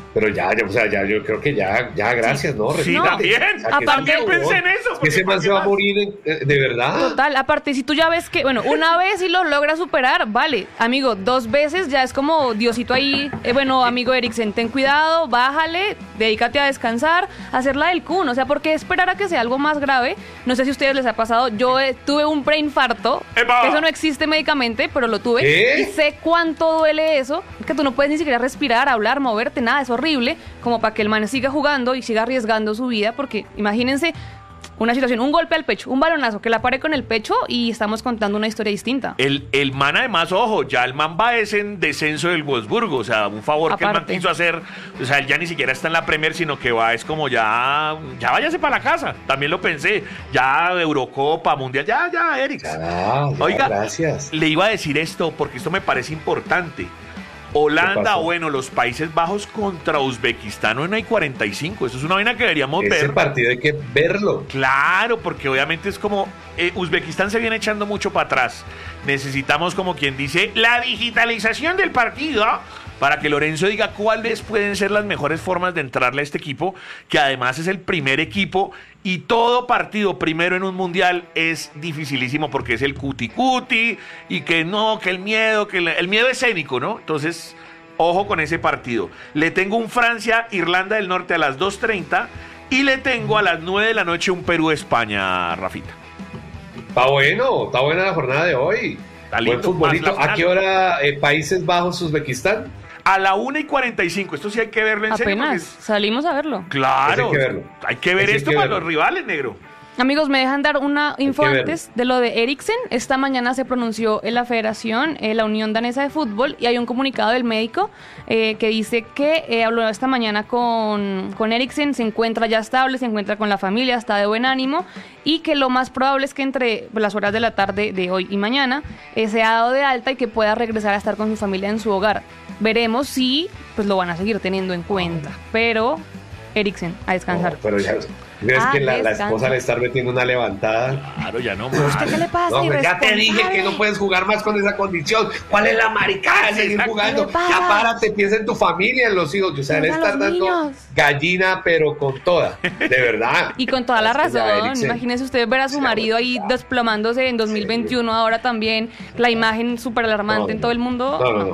Pero ya, o sea, ya yo creo que ya gracias, ¿no? Sí, No, también. O sea, También pensé en eso. Que ese man se va a morir, de verdad. Total, aparte, si tú ya ves que, bueno, una vez y lo logras superar, vale, amigo, 2 veces ya es como Diosito ahí, bueno, amigo Eriksen, ten cuidado, bájale, dedícate a descansar, hacerla del Kun, o sea, ¿por qué esperar a que sea algo más grave? No sé si a ustedes les ha pasado, yo tuve un preinfarto, ¡Epa! eso no existe médicamente, pero lo tuve, y sé cuánto duele eso, que tú no puedes ni siquiera respirar, hablar, moverte, nada, es horrible, como para que el man siga jugando y siga arriesgando su vida, porque imagínense una situación, un golpe al pecho, un balonazo que la pare con el pecho y estamos contando una historia distinta. El man además, ojo, ya el man va es en descenso del Wolfsburgo, o sea, un favor que el man quiso hacer, o sea, él ya ni siquiera está en la Premier, sino que va, es como ya váyase para la casa, también lo pensé, ya Eurocopa, Mundial, ya, Eriksen. Oiga, gracias. Le iba a decir esto, porque esto me parece importante. Holanda, bueno, los Países Bajos contra Uzbekistán en hay 45. Eso es una vaina que deberíamos ver. Ese partido hay que verlo. Claro, porque obviamente es como Uzbekistán se viene echando mucho para atrás. Necesitamos, como quien dice, la digitalización del partido para que Lorenzo diga cuáles pueden ser las mejores formas de entrarle a este equipo, que además es el primer equipo y todo partido primero en un mundial es dificilísimo porque es el cuti y que no, que el miedo escénico, ¿no? Entonces, ojo con ese partido. Le tengo un Francia-Irlanda del Norte a las 2:30 y le tengo a las 9 de la noche un Perú-España, Rafita. Está buena la jornada de hoy. Está lindo, buen futbolito. ¿A qué hora Países Bajos, Uzbekistán? A la 1:45. Esto sí hay que verlo en serio. Apenas salimos a verlo. Claro. Hay que verlo. Esto para los rivales, negro. Amigos, me dejan dar una info antes de lo de Eriksen. Esta mañana se pronunció en la Federación, la Unión Danesa de Fútbol, y hay un comunicado del médico que dice que habló esta mañana con Eriksen, se encuentra ya estable, se encuentra con la familia, está de buen ánimo, y que lo más probable es que entre las horas de la tarde de hoy y mañana se ha dado de alta y que pueda regresar a estar con su familia en su hogar. Veremos si pues lo van a seguir teniendo en cuenta, pero Eriksen, a descansar. Pero ya... ¿Ves que la esposa le está metiendo una levantada? Claro, ya no. ¿Usted qué le pasa? No, ya te dije que no puedes jugar más con esa condición. ¿Cuál es la maricada de seguir jugando? Ya párate, piensa en tu familia, en los hijos. O sea, le estás dando gallina, pero con toda. De verdad. Y con toda la razón. Imagínese usted ver a su marido ahí desplomándose en 2021, ahora también. La imagen súper alarmante en todo el mundo. No.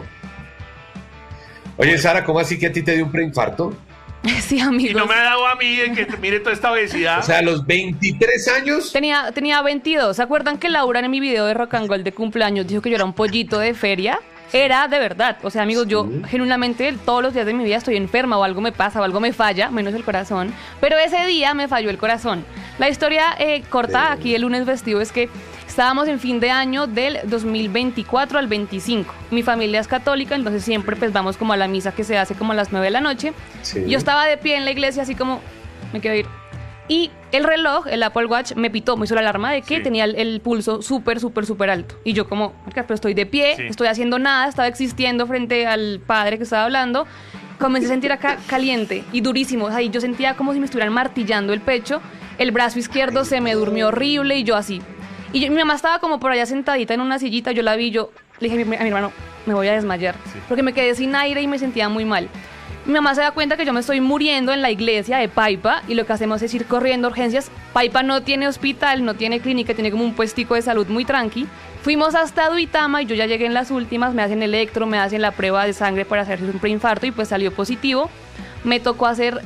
Oye, Sara, ¿cómo así que a ti te dio un preinfarto? Sí, amigos. Y no me ha dado a mí que mire toda esta obesidad. O sea, a los 23 años. Tenía 22. ¿Se acuerdan que Laura en mi video de Rock and Roll de cumpleaños dijo que yo era un pollito de feria? Era de verdad. O sea, amigos, yo genuinamente todos los días de mi vida estoy enferma o algo me pasa o algo me falla, menos el corazón. Pero ese día me falló el corazón. La historia corta aquí el lunes festivo es que estábamos en fin de año del 2024 al 25. Mi familia es católica, entonces siempre pues vamos como a la misa que se hace como a las 9 de la noche. Sí. Yo estaba de pie en la iglesia así como, me quiero ir. Y el reloj, el Apple Watch, me pitó, me hizo la alarma de que tenía el pulso súper alto. Y yo como, pero estoy de pie, estoy haciendo nada, estaba existiendo frente al padre que estaba hablando. Comencé a sentir acá caliente y durísimo. Ahí yo sentía como si me estuvieran martillando el pecho. El brazo izquierdo se me durmió horrible y yo así. Y mi mamá estaba como por allá sentadita en una sillita, yo la vi, yo le dije a mi hermano, me voy a desmayar, porque me quedé sin aire y me sentía muy mal. Mi mamá se da cuenta que yo me estoy muriendo en la iglesia de Paipa y lo que hacemos es ir corriendo a urgencias. Paipa no tiene hospital, no tiene clínica, tiene como un puestico de salud muy tranqui. Fuimos hasta Duitama y yo ya llegué en las últimas, me hacen electro, me hacen la prueba de sangre para hacerse un preinfarto y pues salió positivo. Me tocó hacer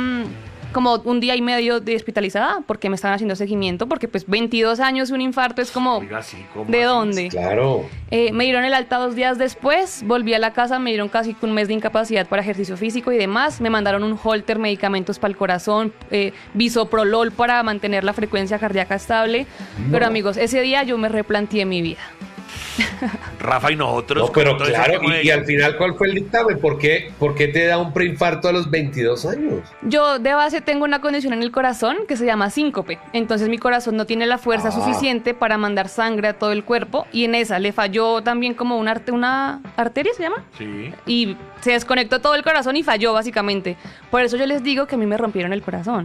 como un día y medio de hospitalizada porque me estaban haciendo seguimiento, porque pues 22 años un infarto es como, oiga, sí, ¿de dónde? Claro. Me dieron el alta 2 días después, volví a la casa, me dieron casi un mes de incapacidad para ejercicio físico y demás, me mandaron un holter, medicamentos para el corazón, bisoprolol para mantener la frecuencia cardíaca estable, pero amigos, ese día yo me replanteé mi vida. Rafa y nosotros. No, pero claro, y al final, ¿cuál fue el dictamen? ¿Por qué te da un preinfarto a los 22 años? Yo de base tengo una condición en el corazón que se llama síncope. Entonces mi corazón no tiene la fuerza suficiente para mandar sangre a todo el cuerpo. Y en esa le falló también como una arteria, ¿se llama? Sí. Y se desconectó todo el corazón y falló básicamente. Por eso yo les digo que a mí me rompieron el corazón.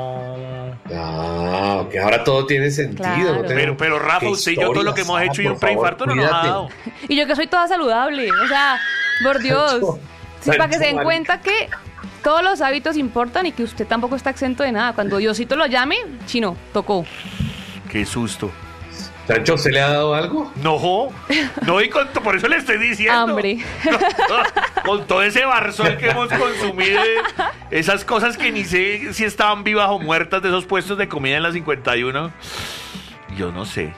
Que ahora todo tiene sentido. Claro. No pero Rafa, usted y yo todo lo que hemos hecho y un preinfarto no nos ha dado. Y yo que soy toda saludable, o sea, por Dios. Sí, para que se den cuenta que todos los hábitos importan y que usted tampoco está exento de nada. Cuando Diosito lo llame, chino, tocó. Qué susto. Chancho, ¿se le ha dado algo? No, y por eso le estoy diciendo. Hambre. Con todo ese barzón que hemos consumido, esas cosas que ni sé si estaban vivas o muertas de esos puestos de comida en la 51, yo no sé.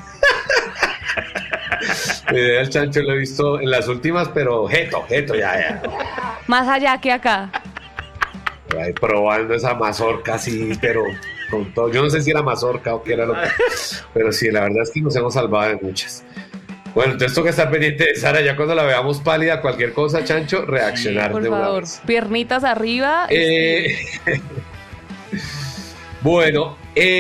El Chancho lo he visto en las últimas, pero jeto, ya. Más allá que acá. Ahí probando esa mazorca así, pero con todo. Yo no sé si era mazorca o qué era lo que... Pero sí, la verdad es que nos hemos salvado de muchas. Bueno, entonces toca estar pendiente de Sara. Ya cuando la veamos pálida, cualquier cosa, Chancho, reaccionar por de una favor, vez. piernitas arriba. Bueno,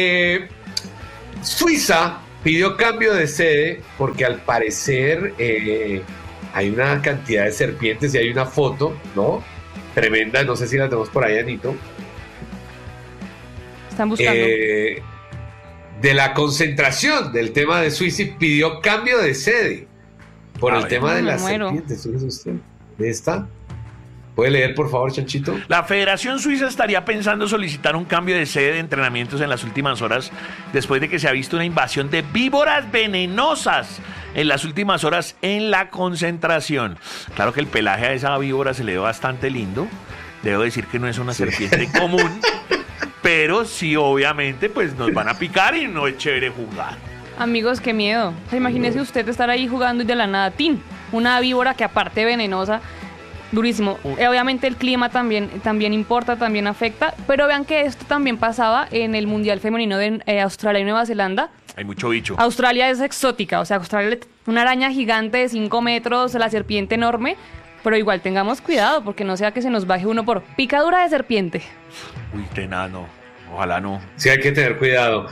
Suiza pidió cambio de sede porque al parecer hay una cantidad de serpientes y hay una foto, ¿no? Tremenda, no sé si la tenemos por ahí, Anito. Están buscando. De la concentración del tema de Suiza y pidió cambio de sede por el tema de las serpientes. Fíjese usted. ¿Dónde está? ¿Puede leer, por favor, Chanchito? La Federación Suiza estaría pensando solicitar un cambio de sede de entrenamientos en las últimas horas después de que se ha visto una invasión de víboras venenosas en las últimas horas en la concentración. Claro que el pelaje a esa víbora se le ve bastante lindo. Debo decir que no es una serpiente común, pero sí, obviamente, pues nos van a picar y no es chévere jugar. Amigos, qué miedo. O sea, imagínese usted estar ahí jugando y de la nada, ¡tin! Una víbora que aparte venenosa. Durísimo. Obviamente el clima también importa, también afecta, pero vean que esto también pasaba en el Mundial Femenino de Australia y Nueva Zelanda. Hay mucho bicho. Australia es exótica, o sea, Australia una araña gigante de 5 metros, la serpiente enorme, pero igual tengamos cuidado porque no sea que se nos baje uno por picadura de serpiente. Uy, tenano. Ojalá no. Sí, hay que tener cuidado.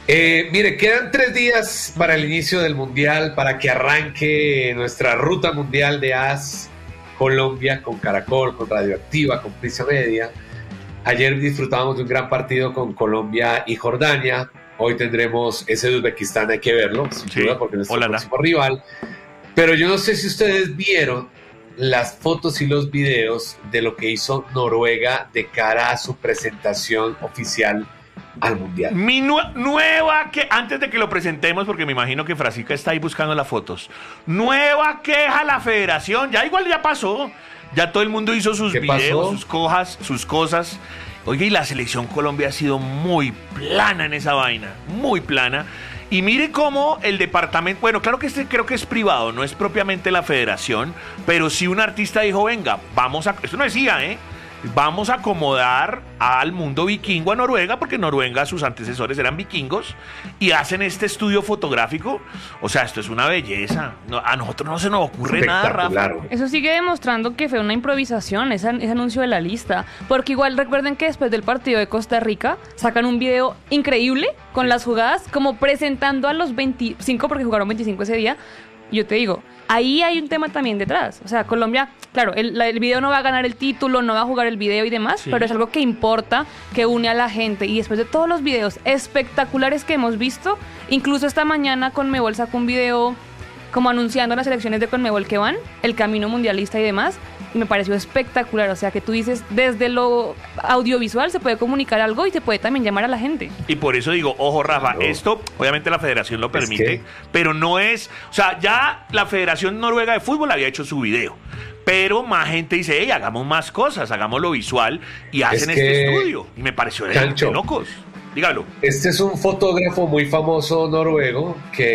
Mire, quedan 3 días para el inicio del Mundial, para que arranque nuestra ruta mundial de AS Colombia, con Caracol, con Radioactiva, con Prisa Media. Ayer disfrutábamos de un gran partido con Colombia y Jordania. Hoy tendremos ese de Uzbekistán, hay que verlo, sin duda, porque es nuestro próximo rival. Pero yo no sé si ustedes vieron las fotos y los videos de lo que hizo Noruega de cara a su presentación oficial al Mundial. Mi nueva que antes de que lo presentemos, porque me imagino que Frasica está ahí buscando las fotos. Nueva queja a la federación. Ya igual ya pasó. Ya todo el mundo hizo sus videos, sus cosas. Oye, y la selección Colombia ha sido muy plana en esa vaina. Muy plana. Y mire cómo el departamento, bueno, claro que creo que es privado, no es propiamente la federación, pero sí un artista dijo, venga, vamos a, esto no decía, vamos a acomodar al mundo vikingo a Noruega, porque Noruega, sus antecesores eran vikingos, y hacen este estudio fotográfico. O sea, esto es una belleza. A nosotros no se nos ocurre nada, Rafa. Eso sigue demostrando que fue una improvisación, ese anuncio de la lista. Porque igual recuerden que después del partido de Costa Rica, sacan un video increíble con las jugadas, como presentando a los 25, porque jugaron 25 ese día. Yo te digo, ahí hay un tema también detrás. O sea, Colombia, claro, el video no va a ganar el título, no va a jugar el video y demás, pero es algo que importa, que une a la gente. Y después de todos los videos espectaculares que hemos visto, incluso esta mañana Conmebol sacó un video como anunciando las elecciones de Conmebol que van, el camino mundialista y demás, y me pareció espectacular. O sea, que tú dices, desde lo audiovisual se puede comunicar algo y se puede también llamar a la gente. Y por eso digo, ojo, Rafa, esto obviamente la federación lo permite, pero no es, o sea, ya la Federación Noruega de Fútbol había hecho su video, pero más gente dice, hey, hagamos más cosas, hagámoslo visual, y hacen este estudio, y me pareció de locos. Dígalo. Este es un fotógrafo muy famoso noruego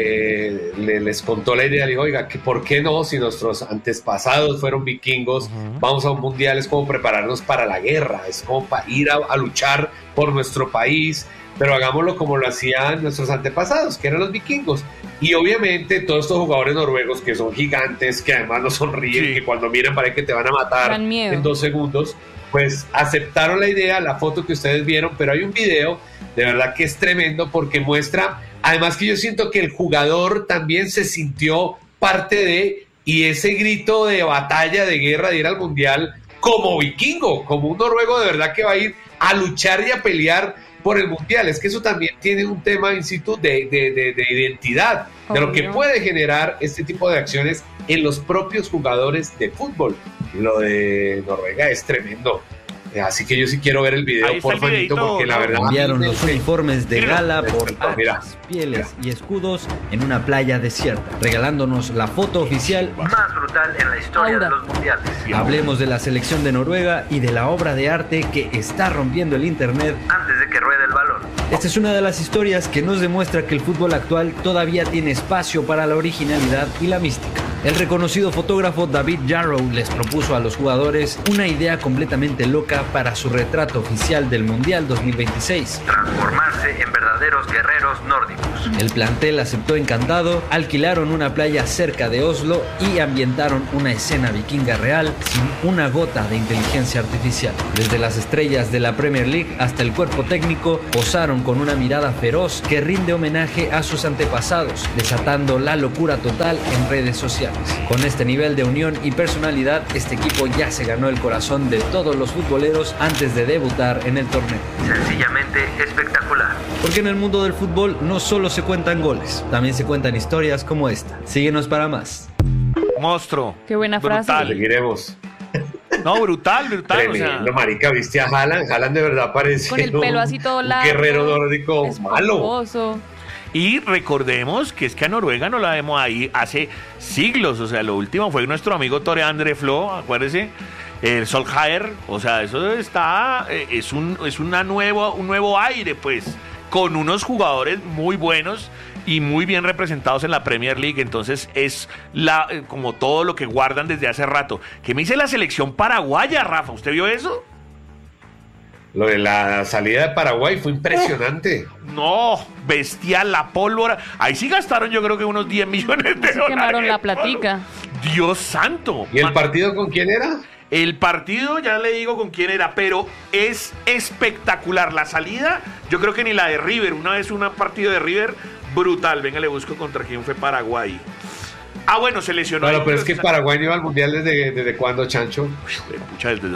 que les contó la idea, le dijo, oiga, que ¿por qué no? Si nuestros antepasados fueron vikingos, vamos a un mundial, es como prepararnos para la guerra, es como para ir a luchar por nuestro país, pero hagámoslo como lo hacían nuestros antepasados, que eran los vikingos. Y obviamente todos estos jugadores noruegos que son gigantes, que además no sonríen, que cuando miran parece que te van a matar en 2 segundos, pues aceptaron la idea, la foto que ustedes vieron, pero hay un video de verdad que es tremendo porque muestra, además que yo siento que el jugador también se sintió parte de, y ese grito de batalla, de guerra, de ir al mundial como vikingo, como un noruego de verdad que va a ir a luchar y a pelear por el mundial. Es que eso también tiene un tema in situ de identidad, de lo que puede generar este tipo de acciones en los propios jugadores de fútbol. Lo de Noruega es tremendo. Así que yo sí quiero ver el video, por favor, porque la verdad... Enviaron los uniformes de gala por mira, armas, pieles y escudos en una playa desierta, regalándonos la foto oficial más brutal en la historia de los mundiales. Hablemos de la selección de Noruega y de la obra de arte que está rompiendo el internet antes de que ruede el balón. Esta es una de las historias que nos demuestra que el fútbol actual todavía tiene espacio para la originalidad y la mística. El reconocido fotógrafo David Jarrow les propuso a los jugadores una idea completamente loca para su retrato oficial del Mundial 2026. Transformarse en verdaderos guerreros nórdicos. El plantel aceptó encantado, alquilaron una playa cerca de Oslo y ambientaron una escena vikinga real sin una gota de inteligencia artificial. Desde las estrellas de la Premier League hasta el cuerpo técnico posaron con una mirada feroz que rinde homenaje a sus antepasados, desatando la locura total en redes sociales. Con este nivel de unión y personalidad, este equipo ya se ganó el corazón de todos los futboleros antes de debutar en el torneo. Sencillamente espectacular. Porque en el mundo del fútbol no solo se cuentan goles, también se cuentan historias como esta. Síguenos para más. Monstruo. Qué buena frase. Seguiremos. No, brutal. Tremendo, marica, viste a Haaland de verdad parece con el pelo así todo largo, guerrero nórdico malo. Y recordemos que es que a Noruega no la vemos ahí hace siglos, o sea, lo último fue nuestro amigo Tore André Flo, acuérdese, el Solskjaer, o sea, eso está, es un nuevo aire, pues, con unos jugadores muy buenos y muy bien representados en la Premier League. Entonces es como todo lo que guardan desde hace rato. ¿Qué me dice la selección paraguaya, Rafa? ¿Usted vio eso? Lo de la salida de Paraguay fue impresionante. No, bestial, la pólvora. Ahí sí gastaron yo creo que unos 10 millones de dólares. Quemaron la platica. Dios santo. ¿Y el partido con quién era? El partido, ya le digo con quién era, pero es espectacular. La salida, yo creo que ni la de River. Una vez un partido de River brutal. Venga, le busco contra quién fue Paraguay. Ah, bueno, se lesionó. Bueno, pero es que Paraguay no iba al Mundial desde ¿cuándo, Chancho? Pucha, desde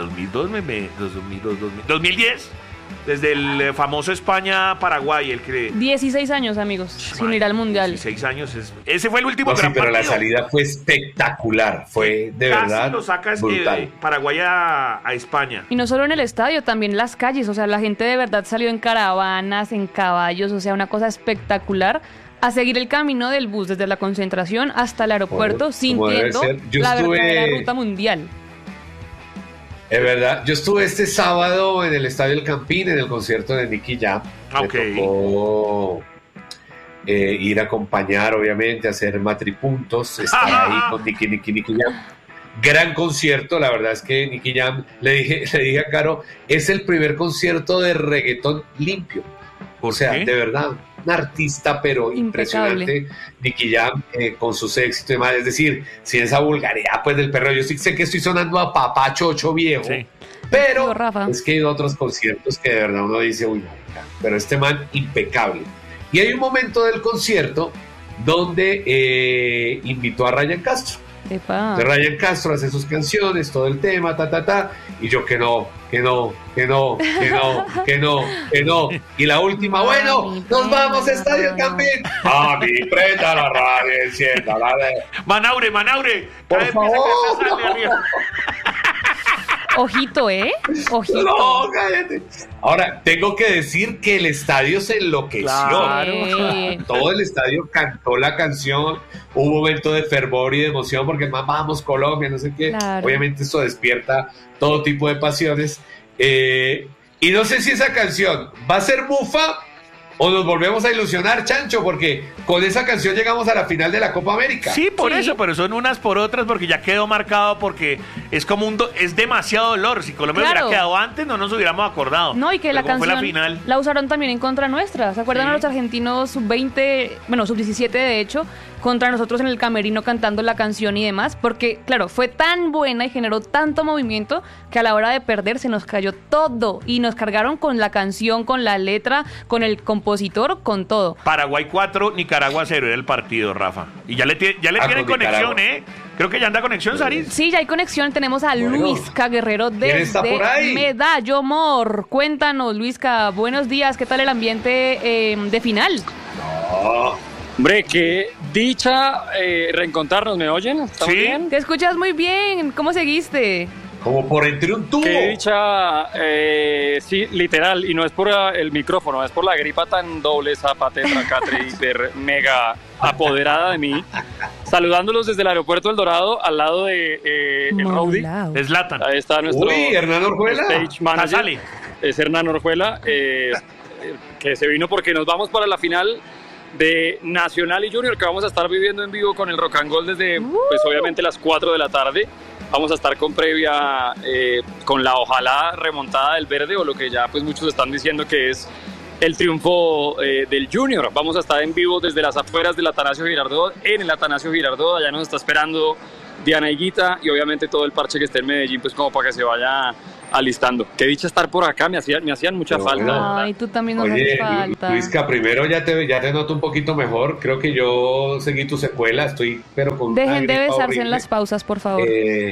2010. Desde el famoso España-Paraguay, el que... 16 años, amigos, sin ir al Mundial. 16 años. Ese fue el último gran partido. Pero la salida fue espectacular. Fue de verdad casi lo saca de Paraguay a España. Y no solo en el estadio, también las calles. O sea, la gente de verdad salió en caravanas, en caballos. O sea, una cosa espectacular. A seguir el camino del bus desde la concentración hasta el aeropuerto, sintiendo la verdadera ruta mundial. Es verdad, yo estuve este sábado en el Estadio El Campín, en el concierto de Nicky Jam. Okay. Me tocó ir a acompañar, obviamente, a hacer matripuntos, estar ahí con Nicky Jam. Gran concierto, la verdad es que Nicky Jam, le dije a Caro, es el primer concierto de reggaetón limpio. O sea, de verdad, un artista, pero impresionante. Nicky Jam con sus éxitos y demás. Es decir, sin esa vulgaridad pues del perro. Yo sé que estoy sonando a papá chocho viejo, sí, pero es que hay otros conciertos que de verdad uno dice, uy, pero este man impecable. Y hay un momento del concierto donde invitó a Ryan Castro. Entonces Ryan Castro hace sus canciones, todo el tema, y yo que no. Y la última, bueno, nos vamos a Estadio El Campín. A mi prenda la radio, encienda la de... Manaure. Por favor. Ojito, Ojito. No, cállate. Ahora, tengo que decir que el estadio se enloqueció. Claro. Todo el estadio cantó la canción. Hubo un momento de fervor y de emoción porque vamos Colombia, no sé qué. Claro. Obviamente esto despierta todo tipo de pasiones. Y no sé si esa canción va a ser bufa o nos volvemos a ilusionar, Chancho, porque con esa canción llegamos a la final de la Copa América. Sí, por eso, pero son unas por otras porque ya quedó marcado, porque es como es demasiado dolor. Si Colombia hubiera quedado antes, no nos hubiéramos acordado. No, y que la canción la final la usaron también en contra nuestra. ¿Se acuerdan a los argentinos sub-20, bueno, sub-17 de hecho, contra nosotros en el camerino cantando la canción y demás? Porque, claro, fue tan buena y generó tanto movimiento que a la hora de perder se nos cayó todo y nos cargaron con la canción, con la letra, con el compositor, con todo. Paraguay 4, Nicaragua 0 era el partido, Rafa. Y ya le tienen conexión, Creo que ya anda conexión, Saris. Sí, ya hay conexión. Tenemos a Luisca Guerrero desde Medallo Mor. Cuéntanos, Luisca, buenos días. ¿Qué tal el ambiente de final? Hombre, qué dicha reencontrarnos. ¿Me oyen? ¿Sí? Bien? Te escuchas muy bien. ¿Cómo seguiste? Como por entre un tubo. Qué dicha, sí, literal, y no es por el micrófono, es por la gripa tan doble, zapa, tetra, catre, hiper, mega apoderada de mí. Saludándolos desde el aeropuerto del Dorado, al lado de el Rowdy. Zlatan. Ahí está nuestro Hernán Orjuela. stage manager. Es Hernán Orjuela, que se vino porque nos vamos para la final de Nacional y Junior, que vamos a estar viviendo en vivo con el Rock and Roll desde, pues obviamente, las 4 de la tarde. Vamos a estar con previa, con la ojalá remontada del verde, o lo que ya pues muchos están diciendo que es el triunfo del Junior. Vamos a estar en vivo desde las afueras del Atanasio Girardot, en el Atanasio Girardot. Allá nos está esperando Diana Higuita y obviamente todo el parche que esté en Medellín, pues como para que se vaya alistando. Qué dicha estar por acá, me hacían mucha falta. Ay, tú también nos Oye, haces falta. Luisca, primero ya te noto un poquito mejor. Creo que yo seguí tu secuela, estoy pero con una Dejen de gripa besarse horrible. en las pausas, por favor.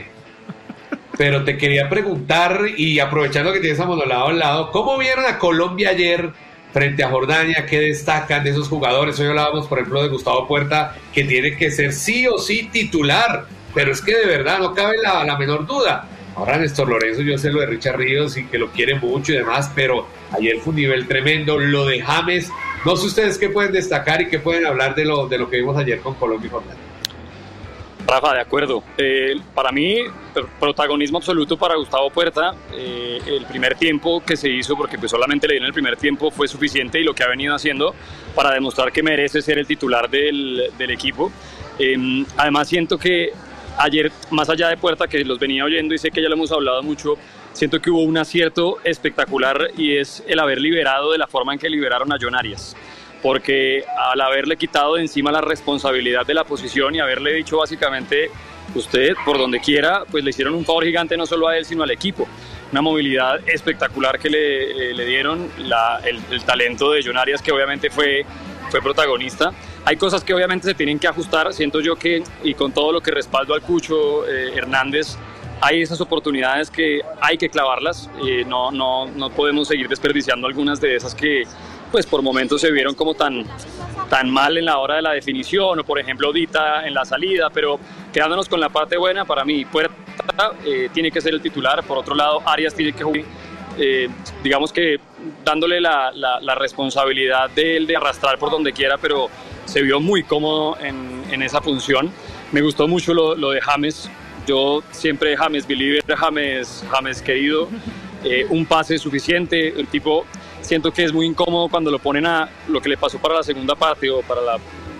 Pero te quería preguntar, y aprovechando que tienes a Monolao al lado, ¿cómo vieron a Colombia ayer frente a Jordania? ¿Qué destacan de esos jugadores? Hoy hablábamos, por ejemplo, de Gustavo Puerta, que tiene que ser sí o sí titular, pero es que de verdad no cabe la menor duda. Ahora Néstor Lorenzo, yo sé lo de Richard Ríos y que lo quiere mucho y demás, pero ayer fue un nivel tremendo. Lo de James, no sé ustedes qué pueden destacar y qué pueden hablar de lo que vimos ayer con Colombia y Jordania. Rafa, de acuerdo. Para mí, protagonismo absoluto para Gustavo Puerta. El primer tiempo que se hizo, porque pues solamente le dieron el primer tiempo, fue suficiente, y lo que ha venido haciendo para demostrar que merece ser el titular del equipo. Además, siento que ayer, más allá de Puerta, que los venía oyendo y sé que ya lo hemos hablado mucho, siento que hubo un acierto espectacular, y es el haber liberado de la forma en que liberaron a John Arias. Porque al haberle quitado de encima la responsabilidad de la posición y haberle dicho básicamente, usted por donde quiera, pues le hicieron un favor gigante no solo a él sino al equipo. Una movilidad espectacular que le dieron, el talento de John Arias, que obviamente fue protagonista. Hay cosas que obviamente se tienen que ajustar, siento yo que, y con todo lo que respaldo al Cucho Hernández, hay esas oportunidades que hay que clavarlas. No podemos seguir desperdiciando algunas de esas que pues por momentos se vieron como tan mal en la hora de la definición, o por ejemplo Dita en la salida. Pero quedándonos con la parte buena, para mí Puerta tiene que ser el titular. Por otro lado, Arias tiene que jugar, digamos que dándole la responsabilidad de él de arrastrar por donde quiera, pero se vio muy cómodo en esa función. Me gustó mucho lo de James. Yo siempre James believer, James querido. Un pase suficiente. El tipo, siento que es muy incómodo cuando lo ponen a lo que le pasó para la segunda parte, o para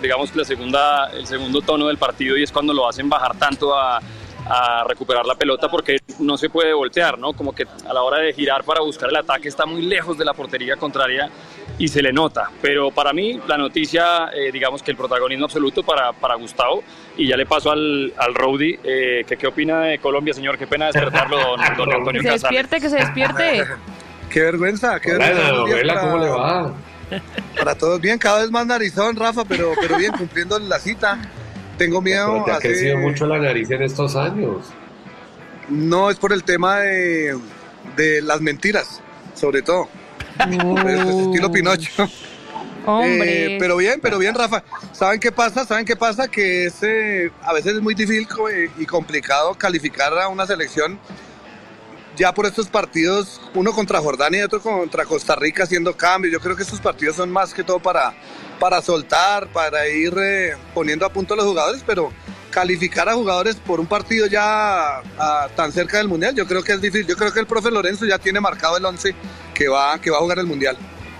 el segundo tono del partido, y es cuando lo hacen bajar tanto a recuperar la pelota, porque no se puede voltear, ¿no? Como que a la hora de girar para buscar el ataque está muy lejos de la portería contraria y se le nota. Pero para mí la noticia, digamos que el protagonismo absoluto para Gustavo, y ya le paso al Rowdy, ¿qué opina de Colombia, señor? Qué pena despertarlo, don Antonio Casale. Que se despierte. Qué vergüenza, qué vergüenza. Novela, ¿cómo le va? Para todos bien, cada vez más narizón, Rafa, pero bien, cumpliendo la cita. Tengo miedo. Pero te ha crecido mucho la nariz en estos años. No, es por el tema de las mentiras, sobre todo. Estilo Pinocho. Hombre. Pero bien, Rafa. ¿Saben qué pasa? Que a veces es muy difícil y complicado calificar a una selección ya por estos partidos, uno contra Jordania y otro contra Costa Rica, haciendo cambios. Yo creo que estos partidos son más que todo para soltar, para ir poniendo a punto a los jugadores, pero calificar a jugadores por un partido ya tan cerca del Mundial, yo creo que es difícil. Yo creo que el profe Lorenzo ya tiene marcado el 11 que va a jugar el Mundial.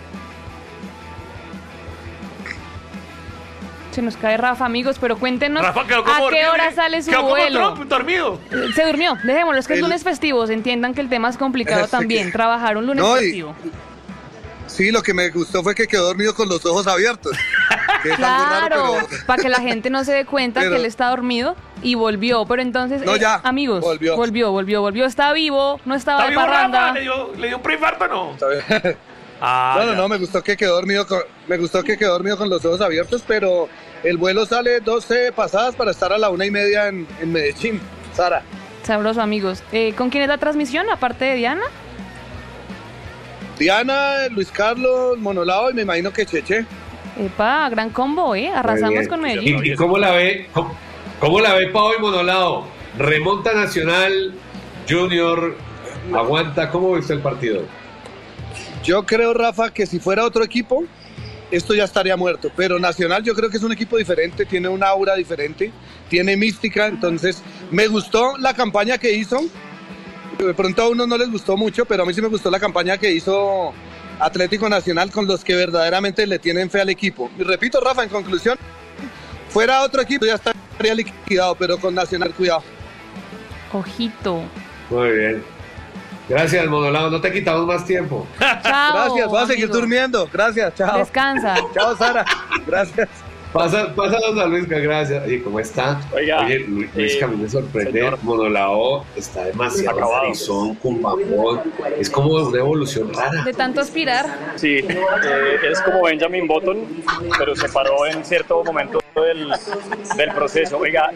Se nos cae Rafa, amigos, pero cuéntenos Rafa, a qué hora sale su vuelo. Dormido. Se durmió, dejémoslo, es que es lunes festivos, entiendan que el tema es complicado también, trabajar un lunes festivo. Sí, lo que me gustó fue que quedó dormido con los ojos abiertos. Que es algo raro, pero... para que la gente no se dé cuenta que él está dormido y volvió. Pero entonces, amigos, volvió. Está vivo, no estaba de parranda. ¿Le dio un preinfarto o no? Está bien. No, me gustó que quedó dormido con los ojos abiertos, pero el vuelo sale 12 pasadas para estar a la 1:30 en Medellín. Sara. Sabroso, amigos. ¿Con quién es la transmisión, aparte de Diana? Diana, Luis Carlos, Monolao y me imagino que Cheche. Epa, gran combo, arrasamos con Medellín. ¿Y cómo la ve? ¿Cómo la ve Pau y Monolao? Remonta Nacional, Junior aguanta. ¿Cómo viste el partido? Yo creo, Rafa, que si fuera otro equipo, esto ya estaría muerto. Pero Nacional yo creo que es un equipo diferente, tiene un aura diferente, tiene mística. Entonces, me gustó la campaña que hizo. De pronto a unos no les gustó mucho, pero a mí sí me gustó la campaña que hizo Atlético Nacional con los que verdaderamente le tienen fe al equipo. Y repito, Rafa, en conclusión, fuera otro equipo ya estaría liquidado, pero con Nacional cuidado. Ojito. Muy bien. Gracias, Monolao. No te quitamos más tiempo. Chao. Gracias, voy a seguir amigo. durmiendo. Gracias, chao. Descansa. Chao, Sara. Gracias. Pásanos a Luisca, gracias. Oye, ¿cómo está? Oiga, Oye, Luisca, a mí me sorprende. señor. Monolao está demasiado Acabado. narizón, con papón. Es como una evolución rara. De tanto aspirar. Sí, es como Benjamin Button, pero se paró en cierto momento del proceso. Oiga,